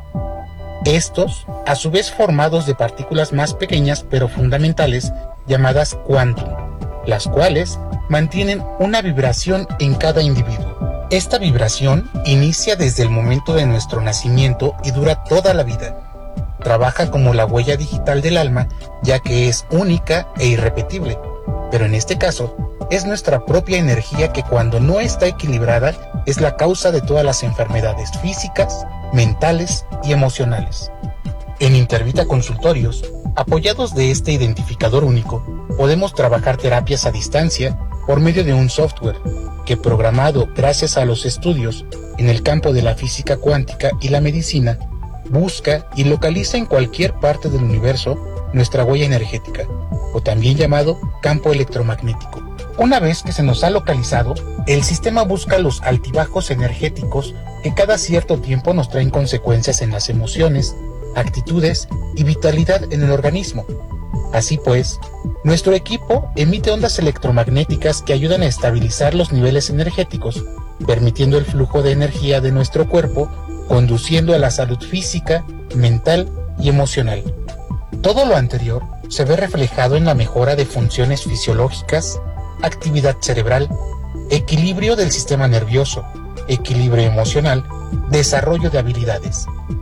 Estos, a su vez formados de partículas más pequeñas pero fundamentales, llamadas quantum, las cuales mantienen una vibración en cada individuo. Esta vibración inicia desde el momento de nuestro nacimiento y dura toda la vida. Trabaja como la huella digital del alma, ya que es única e irrepetible, pero en este caso es nuestra propia energía que, cuando no está equilibrada, es la causa de todas las enfermedades físicas, mentales y emocionales. En Intervita Consultorios, apoyados de este identificador único, podemos trabajar terapias a distancia por medio de un software que, programado gracias a los estudios en el campo de la física cuántica y la medicina, busca y localiza en cualquier parte del universo nuestra huella energética, o también llamado campo electromagnético. Una vez que se nos ha localizado, el sistema busca los altibajos energéticos que cada cierto tiempo nos traen consecuencias en las emociones, actitudes y vitalidad en el organismo. Así pues, nuestro equipo emite ondas electromagnéticas que ayudan a estabilizar los niveles energéticos, permitiendo el flujo de energía de nuestro cuerpo, conduciendo a la salud física, mental y emocional. Todo lo anterior se ve reflejado en la mejora de funciones fisiológicas, actividad cerebral, equilibrio del sistema nervioso, equilibrio emocional, desarrollo de habilidades.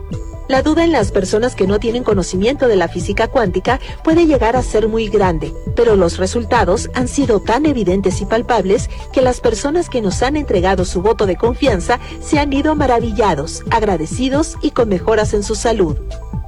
La duda en las personas que no tienen conocimiento de la física cuántica puede llegar a ser muy grande, pero los resultados han sido tan evidentes y palpables que las personas que nos han entregado su voto de confianza se han ido maravillados, agradecidos y con mejoras en su salud.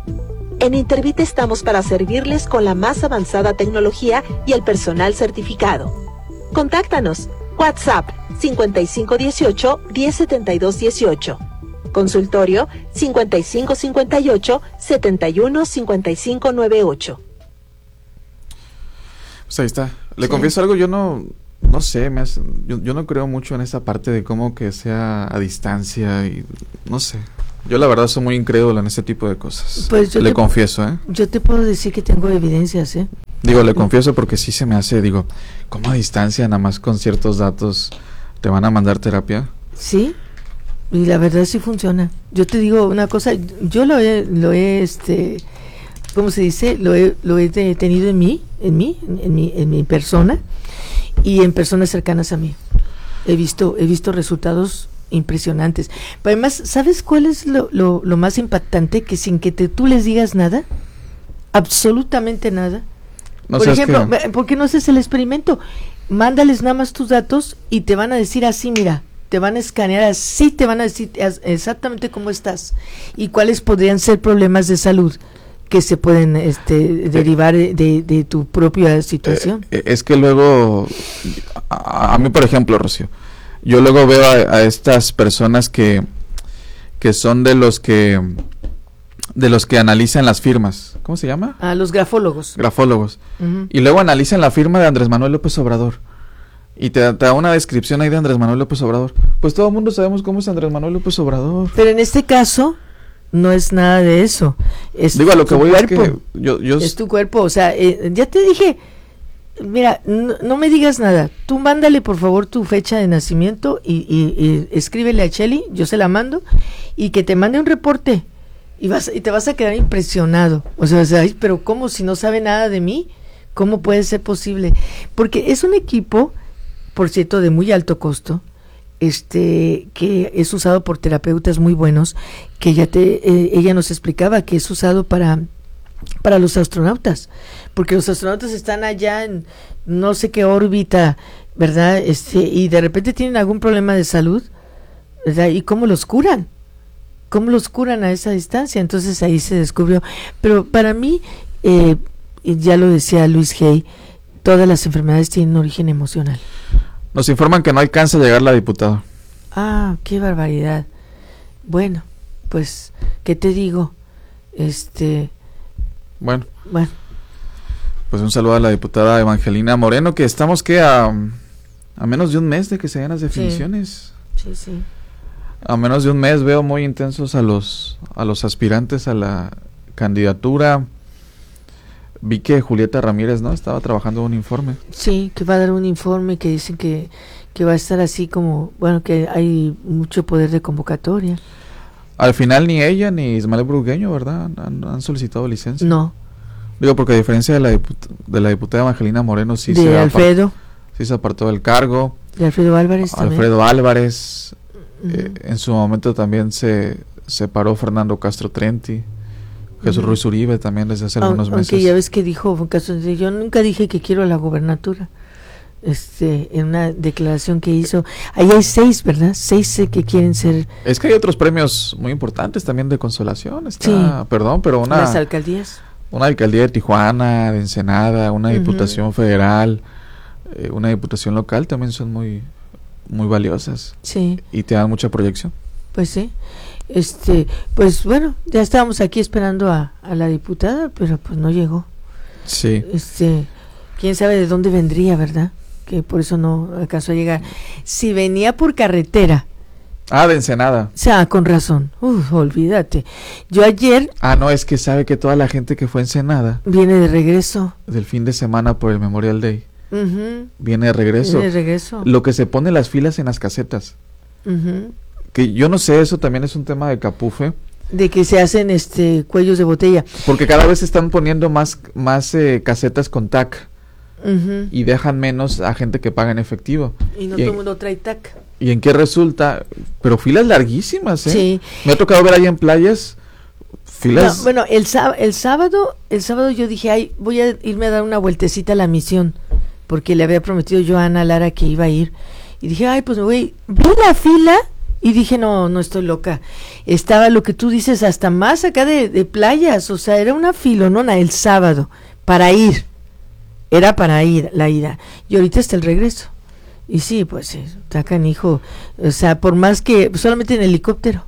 En Intervita estamos para servirles con la más avanzada tecnología y el personal certificado. Contáctanos. WhatsApp cincuenta y cinco dieciocho, diez setenta y dos dieciocho. Consultorio cincuenta y cinco cincuenta y ocho, setenta y uno cincuenta y cinco noventa y ocho. Pues ahí está. Le sí. confieso algo, yo no no sé, me hace, yo, yo no creo mucho en esa parte de cómo que sea a distancia y no sé. Yo la verdad soy muy incrédulo en ese tipo de cosas. Pues yo le te, confieso, ¿eh? Yo te puedo decir que tengo evidencias, ¿eh? Digo, le confieso porque sí se me hace, digo, ¿cómo a distancia nada más con ciertos datos te van a mandar terapia? Sí, y la verdad sí funciona. Yo te digo una cosa, yo lo he, lo he, este, ¿cómo se dice? Lo he, lo he tenido en mí, en mí, en, en mi, en mi persona y en personas cercanas a mí. He visto, he visto resultados impresionantes. Pero además, ¿sabes cuál es lo, lo, lo más impactante? Que sin que te, tú les digas nada, absolutamente nada. No, por ejemplo, que... ¿por qué no haces el experimento? Mándales nada más tus datos y te van a decir así, mira, te van a escanear así, te van a decir exactamente cómo estás y cuáles podrían ser problemas de salud que se pueden este, derivar de, de tu propia situación. Eh, es que luego, a, a mí por ejemplo, Rocío, yo luego veo a, a estas personas que que son de los que de los que analizan las firmas. ¿Cómo se llama? A los grafólogos. Grafólogos. Uh-huh. Y luego analizan la firma de Andrés Manuel López Obrador. Y te, te da una descripción ahí de Andrés Manuel López Obrador. Pues todo el mundo sabemos cómo es Andrés Manuel López Obrador. Pero en este caso no es nada de eso. Es Digo, a lo que voy cuerpo. es que yo, yo es tu cuerpo. O sea, eh, ya te dije... Mira, no, no me digas nada. Tú mándale por favor tu fecha de nacimiento y, y, y escríbele a Chely, yo se la mando, y que te mande un reporte y vas y te vas a quedar impresionado. O sea, o sea, ay, pero ¿cómo si no sabe nada de mí? ¿Cómo puede ser posible? Porque es un equipo, por cierto, de muy alto costo, este, que es usado por terapeutas muy buenos, que ya te, eh, ella nos explicaba que es usado para para los astronautas, porque los astronautas están allá en no sé qué órbita, ¿verdad? Este, y de repente tienen algún problema de salud, ¿verdad? ¿Y cómo los curan? ¿Cómo los curan a esa distancia? Entonces ahí se descubrió. Pero para mí, eh, ya lo decía Luis Hay, todas las enfermedades tienen un origen emocional. Nos informan que no alcanza a llegar la diputada. Ah, qué barbaridad. Bueno, pues, ¿qué te digo? Este... Bueno, bueno, pues un saludo a la diputada Evangelina Moreno, que estamos que a, a menos de un mes de que se den las definiciones. Sí, sí, sí. A menos de un mes veo muy intensos a los a los aspirantes a la candidatura. Vi que Julieta Ramírez, ¿no? Estaba trabajando un informe. Sí, que va a dar un informe que dicen que, que va a estar así como, bueno, que hay mucho poder de convocatoria. Al final ni ella ni Ismael Burgueño, ¿verdad? Han, han solicitado licencia. No. Digo, porque a diferencia de la, diput- de la diputada Evangelina Moreno, sí de se Alfredo. Apart- sí se apartó del cargo. De Alfredo Álvarez también. Alfredo Álvarez. Uh-huh. Eh, en su momento también se separó Fernando Castro Trenti. Jesús uh-huh. Ruiz Uribe también desde hace Aun, algunos meses. Aunque ya ves que dijo, yo nunca dije que quiero la gobernatura. Este, en una declaración que hizo, ahí hay seis, ¿verdad? Seis que quieren ser. Es que hay otros premios muy importantes también de consolación. Está, sí. Perdón, pero una. Las alcaldías. Una alcaldía de Tijuana, de Ensenada, una diputación uh-huh. federal, eh, una diputación local también son muy, muy valiosas. Sí. Y te dan mucha proyección. Pues sí. Este, pues bueno, ya estábamos aquí esperando a, a la diputada, pero pues no llegó. Sí. Este, quién sabe de dónde vendría, ¿verdad? Que por eso no alcanzó a llegar. Si venía por carretera. Ah, de Ensenada. O sea, con razón. Uf, olvídate. Yo ayer... Ah, no, es que sabe que toda la gente que fue a Ensenada... Viene de regreso. Del fin de semana por el Memorial Day. Uh-huh. Viene de regreso. Viene de regreso. Lo que se pone las filas en las casetas. Uh-huh. Que yo no sé, eso también es un tema de Capufe. De que se hacen este cuellos de botella. Porque cada vez se están poniendo más, más eh, casetas con T A C. Uh-huh. Y dejan menos a gente que paga en efectivo. Y no y todo el en, mundo trae T A C. ¿Y en qué resulta? Pero filas larguísimas, ¿eh? Sí. Me ha tocado ver ahí en playas filas. No, bueno, el, sá- el sábado, el sábado yo dije, ay, voy a irme a dar una vueltecita a la misión, porque le había prometido yo a Ana Lara que iba a ir. Y dije, ay, pues me voy. Vi la fila y dije, no, no estoy loca. Estaba lo que tú dices, hasta más acá de, de playas, o sea, era una filonona el sábado para ir. Era para ir, la ida. Y ahorita está el regreso. Y sí, pues está canijo. O sea, por más que solamente en helicóptero,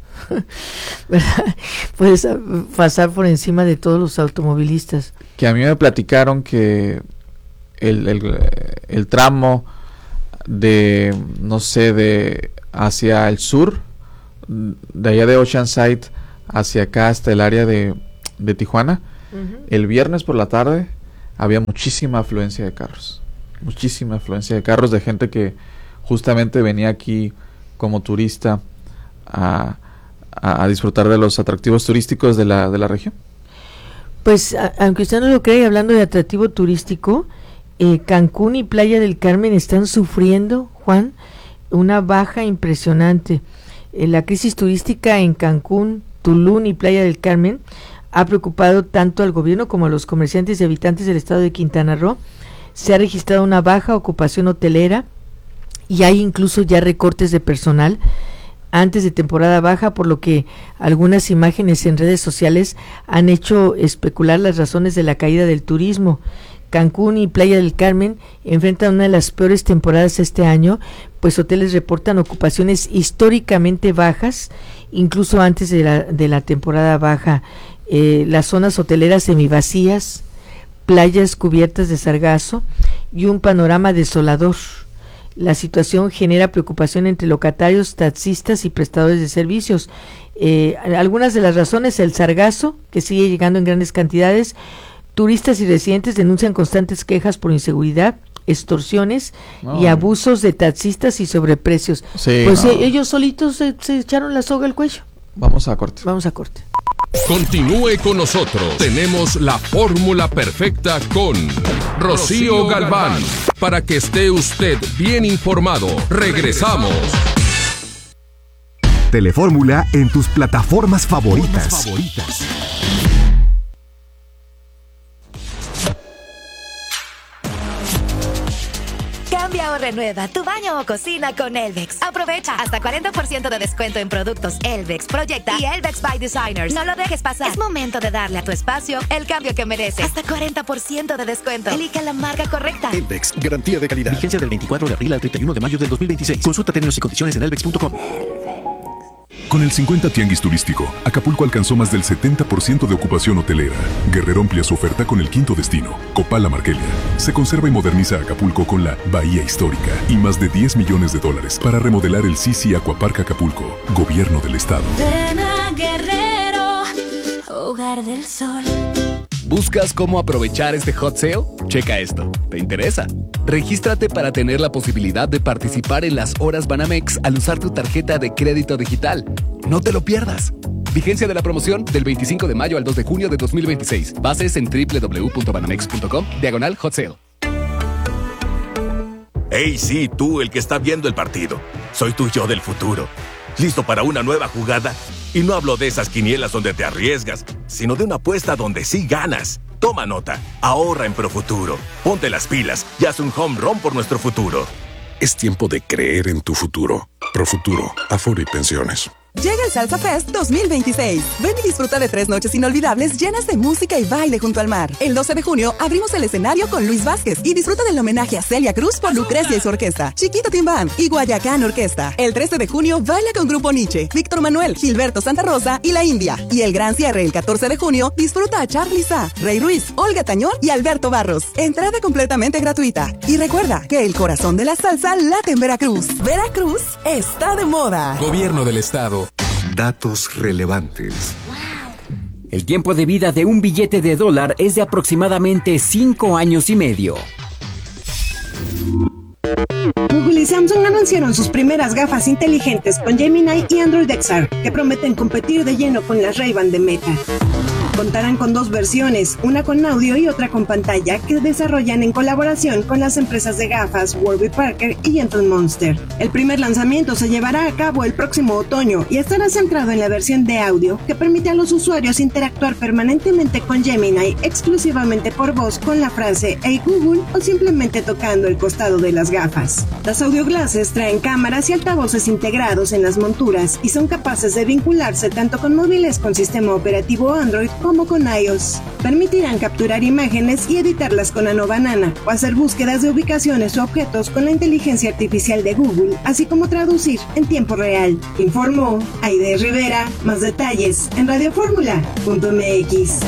¿verdad? Puedes pasar por encima de todos los automovilistas. Que a mí me platicaron que el, el, el tramo de, no sé, de hacia el sur, de allá de Oceanside hacia acá hasta el área de, de Tijuana, uh-huh. el viernes por la tarde había muchísima afluencia de carros, muchísima afluencia de carros, de gente que justamente venía aquí como turista a, a, a disfrutar de los atractivos turísticos de la, de la región. Pues a, aunque usted no lo cree, hablando de atractivo turístico, eh, Cancún y Playa del Carmen están sufriendo, Juan, una baja impresionante. Eh, la crisis turística en Cancún, Tulum y Playa del Carmen ha preocupado tanto al gobierno como a los comerciantes y habitantes del estado de Quintana Roo. Se ha registrado una baja ocupación hotelera y hay incluso ya recortes de personal antes de temporada baja, por lo que algunas imágenes en redes sociales han hecho especular las razones de la caída del turismo. Cancún y Playa del Carmen enfrentan una de las peores temporadas este año, pues hoteles reportan ocupaciones históricamente bajas, incluso antes de la, de la temporada baja. Eh, las zonas hoteleras semivacías, playas cubiertas de sargazo y un panorama desolador. La situación genera preocupación entre locatarios, taxistas y prestadores de servicios. Eh, algunas de las razones: el sargazo, que sigue llegando en grandes cantidades. Turistas y residentes denuncian constantes quejas por inseguridad, extorsiones no. y abusos de taxistas y sobreprecios. Sí, pues no. eh, ellos solitos se, se echaron la soga al cuello. Vamos a corte. Vamos a corte. Continúe con nosotros. Tenemos la fórmula perfecta con Rocío Galván. Para que esté usted bien informado. Regresamos. Telefórmula en tus plataformas favoritas. favoritas. Cambia o renueva tu baño o cocina con Elvex. Aprovecha hasta cuarenta por ciento de descuento en productos Elvex, Proyecta y Elvex by Designers. No lo dejes pasar. Es momento de darle a tu espacio el cambio que merece. Hasta cuarenta por ciento de descuento. Elige la marca correcta. Elvex, garantía de calidad. Vigencia del veinticuatro de abril al treinta y uno de mayo del dos mil veintiséis. Consulta términos y condiciones en elvex punto com. Con el cincuenta Tianguis Turístico, Acapulco alcanzó más del setenta por ciento de ocupación hotelera. Guerrero amplia su oferta con el quinto destino, Copala Marquelia. Se conserva y moderniza Acapulco con la Bahía Histórica y más de diez millones de dólares para remodelar el Sisi Aquapark Acapulco, Gobierno del Estado. Ven a Guerrero, hogar del sol. ¿Buscas cómo aprovechar este hot sale? Checa esto. ¿Te interesa? Regístrate para tener la posibilidad de participar en las horas Banamex al usar tu tarjeta de crédito digital. No te lo pierdas. Vigencia de la promoción del veinticinco de mayo al dos de junio de dos mil veintiséis. Bases en doble u doble u doble u punto banamex punto com, diagonal hot sale. Hey, sí, tú, el que está viendo el partido. Soy tu yo del futuro. ¿Listo para una nueva jugada? Y no hablo de esas quinielas donde te arriesgas, sino de una apuesta donde sí ganas. Toma nota, ahorra en Profuturo. Ponte las pilas y haz un home run por nuestro futuro. Es tiempo de creer en tu futuro. Profuturo, Afore y Pensiones. Llega el Salsa Fest dos mil veintiséis. Ven y disfruta de tres noches inolvidables llenas de música y baile junto al mar. El doce de junio abrimos el escenario con Luis Vázquez y disfruta del homenaje a Celia Cruz por Lucrecia y su orquesta, Chiquito Tim Band y Guayacán Orquesta. El trece de junio baila con Grupo Nietzsche, Víctor Manuel, Gilberto Santa Rosa y La India. Y el gran cierre el catorce de junio disfruta a Charly Sá, Rey Ruiz, Olga Tañón y Alberto Barros. Entrada completamente gratuita. Y recuerda que el corazón de la salsa late en Veracruz. Veracruz está de moda. Gobierno del Estado. Datos relevantes. El tiempo de vida de un billete de dólar es de aproximadamente cinco años y medio. Google y Samsung anunciaron sus primeras gafas inteligentes con Gemini y Android X R, que prometen competir de lleno con las Ray-Ban de Meta. Contarán con dos versiones, una con audio y otra con pantalla, que desarrollan en colaboración con las empresas de gafas Warby Parker y Gentle Monster. El primer lanzamiento se llevará a cabo el próximo otoño y estará centrado en la versión de audio, que permite a los usuarios interactuar permanentemente con Gemini exclusivamente por voz con la frase "Hey Google" o simplemente tocando el costado de las gafas. Las audio glasses traen cámaras y altavoces integrados en las monturas y son capaces de vincularse tanto con móviles con sistema operativo Android como con iOS. Permitirán capturar imágenes y editarlas con Nano Banana o hacer búsquedas de ubicaciones o objetos con la inteligencia artificial de Google, así como traducir en tiempo real. Informó Aide Rivera. Más detalles en radioformula punto m x.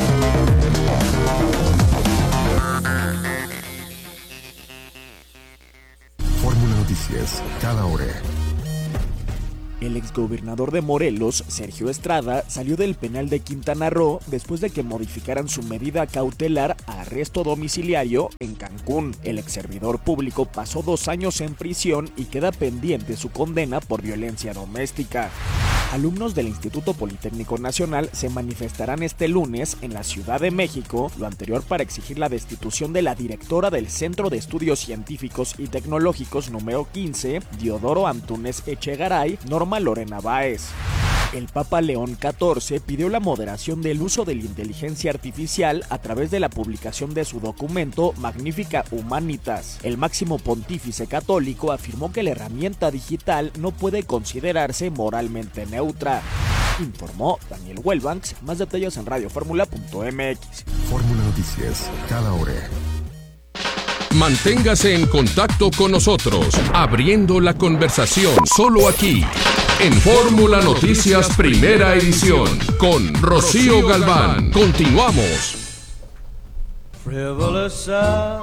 Fórmula Noticias. cada hora. El exgobernador de Morelos, Sergio Estrada, salió del penal de Quintana Roo después de que modificaran su medida cautelar a arresto domiciliario en Cancún. El exservidor público pasó dos años en prisión y queda pendiente su condena por violencia doméstica. Alumnos del Instituto Politécnico Nacional se manifestarán este lunes en la Ciudad de México, lo anterior para exigir la destitución de la directora del Centro de Estudios Científicos y Tecnológicos número quince, Diodoro Antúnez Echegaray, Norma Lorena Báez. El Papa León catorce pidió la moderación del uso de la inteligencia artificial a través de la publicación de su documento Magnificat Humanitas. El máximo pontífice católico afirmó que la herramienta digital no puede considerarse moralmente neutra. Informó Daniel Wellbanks. Más detalles en radio fórmula punto m x. Fórmula Noticias, cada hora. Manténgase en contacto con nosotros, abriendo la conversación solo aquí, en Fórmula Noticias Primera Edición, con Rocío Galván. Continuamos. Frivolous sound,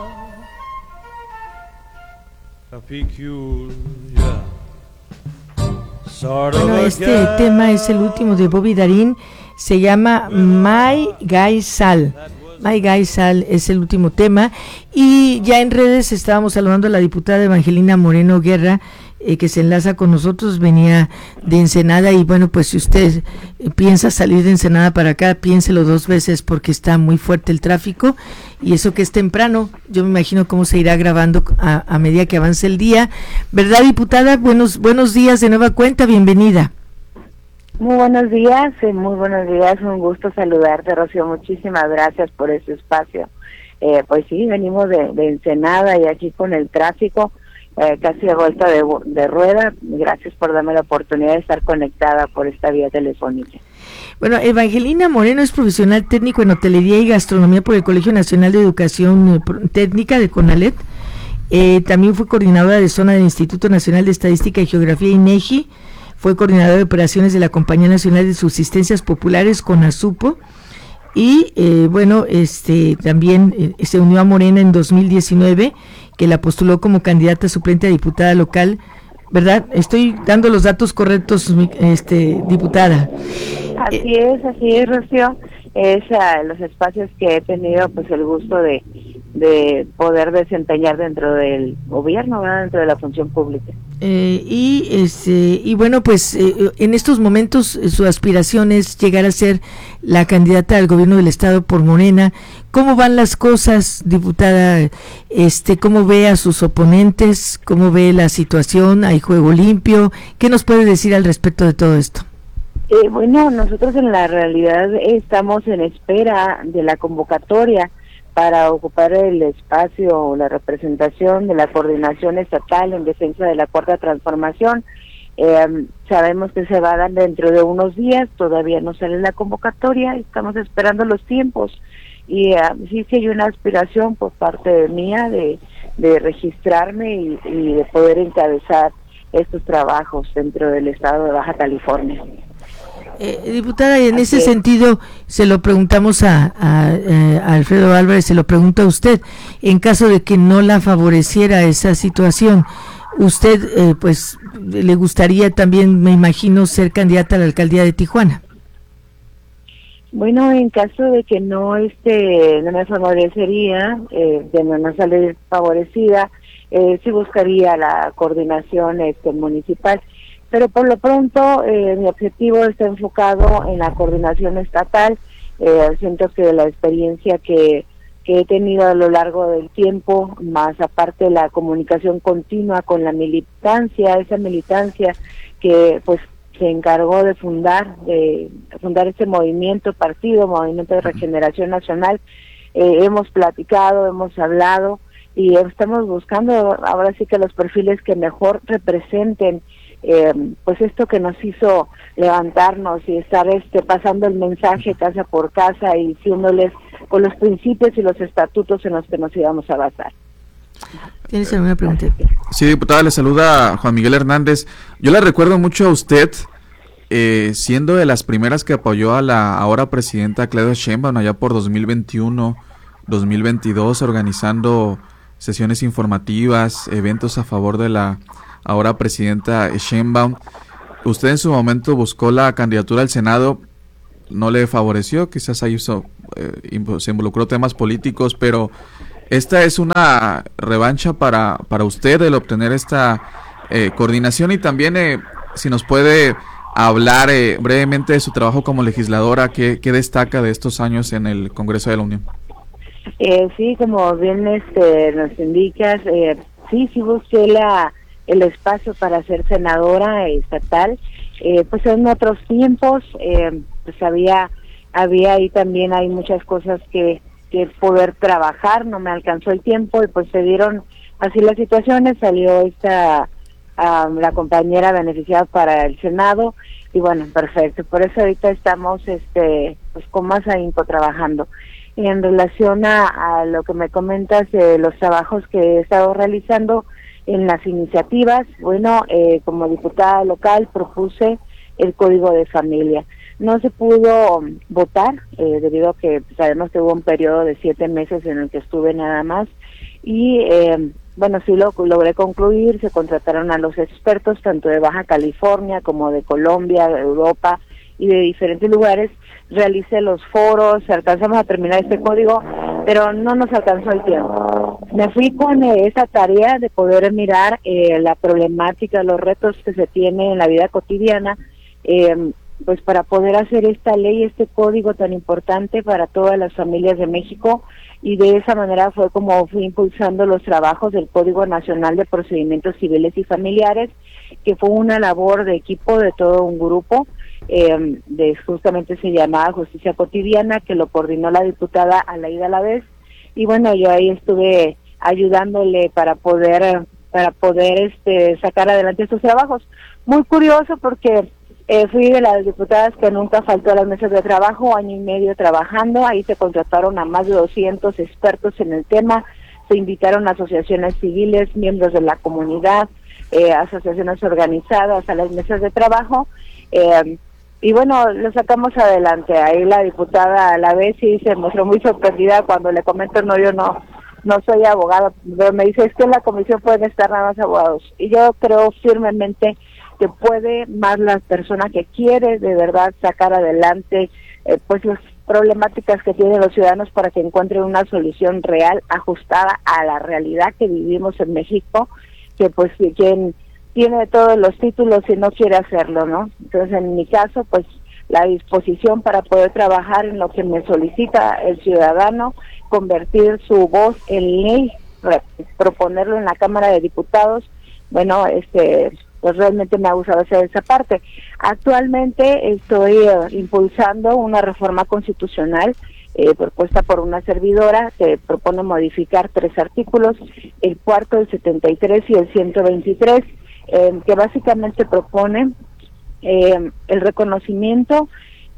a peculiar sort of Bueno, a este guy. tema es el último de Bobby Darin, se llama My Guy Sal. My Guy Sal es el último tema. Y ya en redes estábamos saludando a la diputada Evangelina Moreno Guerra, eh, que se enlaza con nosotros, venía de Ensenada. Y bueno, pues si usted eh, piensa salir de Ensenada para acá, piénselo dos veces porque está muy fuerte el tráfico. Y eso que es temprano, yo me imagino cómo se irá grabando a, a medida que avance el día. ¿Verdad, diputada? Buenos, buenos días de nueva cuenta, bienvenida. Muy buenos días, eh, muy buenos días, un gusto saludarte, Rocío, muchísimas gracias por este espacio. Eh, pues sí, venimos de, de Ensenada y aquí con el tráfico, eh, casi a vuelta de, de rueda. Gracias por darme la oportunidad de estar conectada por esta vía telefónica. Bueno, Evangelina Moreno es profesional técnico en hotelería y gastronomía por el Colegio Nacional de Educación Técnica de CONALEP. Eh, también fue coordinadora de zona del Instituto Nacional de Estadística y Geografía, INEGI. Fue coordinadora de operaciones de la Compañía Nacional de Subsistencias Populares, CONASUPO, y eh, bueno, este también eh, se unió a Morena en dos mil diecinueve, que la postuló como candidata suplente a diputada local, ¿verdad? Estoy dando los datos correctos, este diputada. Así es, así es, Rocío. Es uh, los espacios que he tenido pues el gusto de, de poder desempeñar dentro del gobierno, ¿verdad? Dentro de la función pública. Eh, y este y bueno, pues eh, en estos momentos eh, su aspiración es llegar a ser la candidata al gobierno del estado por Morena. ¿Cómo van las cosas, diputada? Este, ¿cómo ve a sus oponentes? ¿Cómo ve la situación? ¿Hay juego limpio? ¿Qué nos puede decir al respecto de todo esto? Eh, bueno, nosotros en la realidad estamos en espera de la convocatoria para ocupar el espacio o la representación de la coordinación estatal en defensa de la Cuarta Transformación. Eh, sabemos que se va a dar dentro de unos días, todavía no sale la convocatoria, estamos esperando los tiempos y uh, sí que hay una aspiración por parte mía de, de registrarme y, y de poder encabezar estos trabajos dentro del estado de Baja California. Eh, diputada, en ese sentido se lo preguntamos a, a, a Alfredo Álvarez, se lo pregunto a usted, en caso de que no la favoreciera esa situación, usted eh, pues le gustaría también, me imagino, ser candidata a la alcaldía de Tijuana. Bueno, en caso de que no este no me favorecería, eh, de no, no salir favorecida, eh, sí buscaría la coordinación este municipal. Pero por lo pronto eh, mi objetivo está enfocado en la coordinación estatal. Eh, siento que la experiencia que, que he tenido a lo largo del tiempo, más aparte la comunicación continua con la militancia, esa militancia que pues se encargó de fundar, de fundar este movimiento, partido, Movimiento de Regeneración Nacional, eh, hemos platicado, hemos hablado y estamos buscando ahora sí que los perfiles que mejor representen Eh, pues esto que nos hizo levantarnos y estar este pasando el mensaje casa por casa y diciéndoles con los principios y los estatutos en los que nos íbamos a basar. ¿Tienes alguna pregunta? Sí, diputada, le saluda Juan Miguel Hernández. Yo le recuerdo mucho a usted eh, siendo de las primeras que apoyó a la ahora presidenta Claudia Sheinbaum allá por dos mil veintiuno, dos mil veintidós, organizando sesiones informativas, eventos a favor de la ahora presidenta Sheinbaum. Usted en su momento buscó la candidatura al Senado, no le favoreció, quizás ahí hizo, eh, se involucró temas políticos, pero esta es una revancha para, para usted el obtener esta eh, coordinación, y también eh, si nos puede hablar eh, brevemente de su trabajo como legisladora, ¿qué, qué destaca de estos años en el Congreso de la Unión? Eh, sí, como bien este, nos indicas, eh, sí, sí busqué la, el espacio para ser senadora estatal, eh, pues en otros tiempos, eh, pues había, había ahí también hay muchas cosas que, que poder trabajar, no me alcanzó el tiempo y pues se dieron así las situaciones, salió esta, um, la compañera beneficiada para el Senado y bueno, perfecto, por eso ahorita estamos este, pues con más ahínco trabajando. En relación a, a lo que me comentas de los trabajos que he estado realizando en las iniciativas, bueno, eh, como diputada local propuse el Código de Familia. No se pudo votar, eh, debido a que sabemos que hubo un periodo de siete meses en el que estuve nada más, y eh, bueno, sí lo logré concluir, se contrataron a los expertos tanto de Baja California como de Colombia, de Europa y de diferentes lugares. Realicé los foros, alcanzamos a terminar este código, pero no nos alcanzó el tiempo. Me fui con eh, esa tarea de poder mirar eh, la problemática, los retos que se tiene en la vida cotidiana, eh, pues para poder hacer esta ley, este código tan importante para todas las familias de México, y de esa manera fue como fui impulsando los trabajos del Código Nacional de Procedimientos Civiles y Familiares, que fue una labor de equipo de todo un grupo, eh, de justamente se llamaba Justicia Cotidiana, que lo coordinó la diputada Alaida Alavés, y bueno, yo ahí estuve ayudándole para poder para poder este sacar adelante estos trabajos. Muy curioso porque Eh, fui de las diputadas que nunca faltó a las mesas de trabajo, año y medio trabajando, ahí se contrataron a más de doscientos expertos en el tema, se invitaron a asociaciones civiles, miembros de la comunidad, eh, asociaciones organizadas a las mesas de trabajo, eh, y bueno, lo sacamos adelante. Ahí la diputada a la vez sí se mostró muy sorprendida cuando le comento, no, yo no, no soy abogada, pero me dice, es que en la comisión pueden estar nada más abogados, y yo creo firmemente que puede más la persona que quiere de verdad sacar adelante eh, pues las problemáticas que tienen los ciudadanos para que encuentren una solución real, ajustada a la realidad que vivimos en México, que pues quien tiene todos los títulos y no quiere hacerlo, ¿no? Entonces en mi caso pues la disposición para poder trabajar en lo que me solicita el ciudadano, convertir su voz en ley, proponerlo en la Cámara de Diputados, bueno, este pues realmente me ha gustado hacer esa parte. Actualmente estoy eh, impulsando una reforma constitucional eh, propuesta por una servidora que propone modificar tres artículos, el cuarto, el setenta y tres y el ciento veintitrés, eh, que básicamente propone eh, el reconocimiento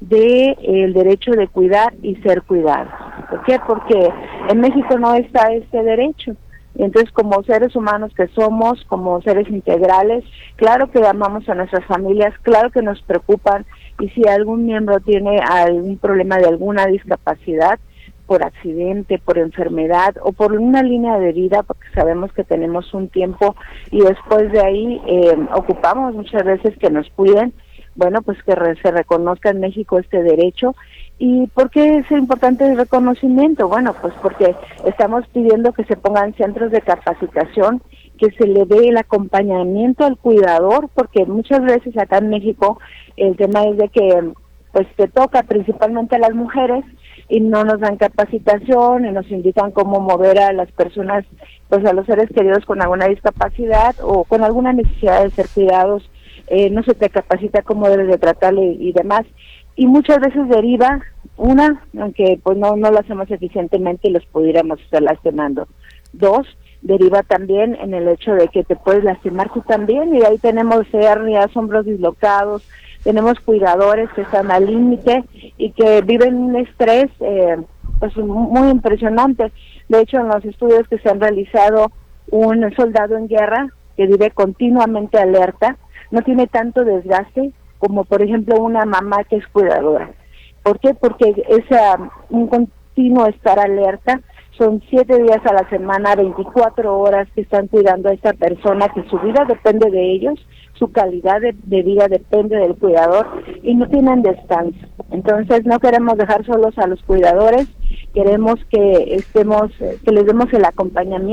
de eh, el derecho de cuidar y ser cuidado. ¿Por qué? Porque en México no está este derecho. Entonces, como seres humanos que somos, como seres integrales, claro que amamos a nuestras familias, claro que nos preocupan, y si algún miembro tiene algún problema de alguna discapacidad, por accidente, por enfermedad o por una línea de vida, porque sabemos que tenemos un tiempo y después de ahí eh, ocupamos muchas veces que nos cuiden, bueno, pues que re- se reconozca en México este derecho. ¿Y por qué es importante el reconocimiento? Bueno, pues porque estamos pidiendo que se pongan centros de capacitación, que se le dé el acompañamiento al cuidador, porque muchas veces acá en México el tema es de que pues te toca principalmente a las mujeres y no nos dan capacitación y nos indican cómo mover a las personas, pues a los seres queridos con alguna discapacidad o con alguna necesidad de ser cuidados, eh, no se te capacita cómo debes de tratarle y, y demás. Y muchas veces deriva, una, aunque pues no, no lo hacemos eficientemente y los pudiéramos estar lastimando. Dos, deriva también en el hecho de que te puedes lastimar tú también, y ahí tenemos hernias, hombros dislocados, tenemos cuidadores que están al límite y que viven un estrés eh, pues muy impresionante. De hecho, en los estudios que se han realizado, un soldado en guerra que vive continuamente alerta, no tiene tanto desgaste como por ejemplo una mamá que es cuidadora. ¿Por qué? Porque es uh, un continuo estar alerta, son siete días a la semana, veinticuatro horas que están cuidando a esta persona, que su vida depende de ellos, su calidad de, de vida depende del cuidador y no tienen descanso. Entonces no queremos dejar solos a los cuidadores, queremos que estemos, que les demos el acompañamiento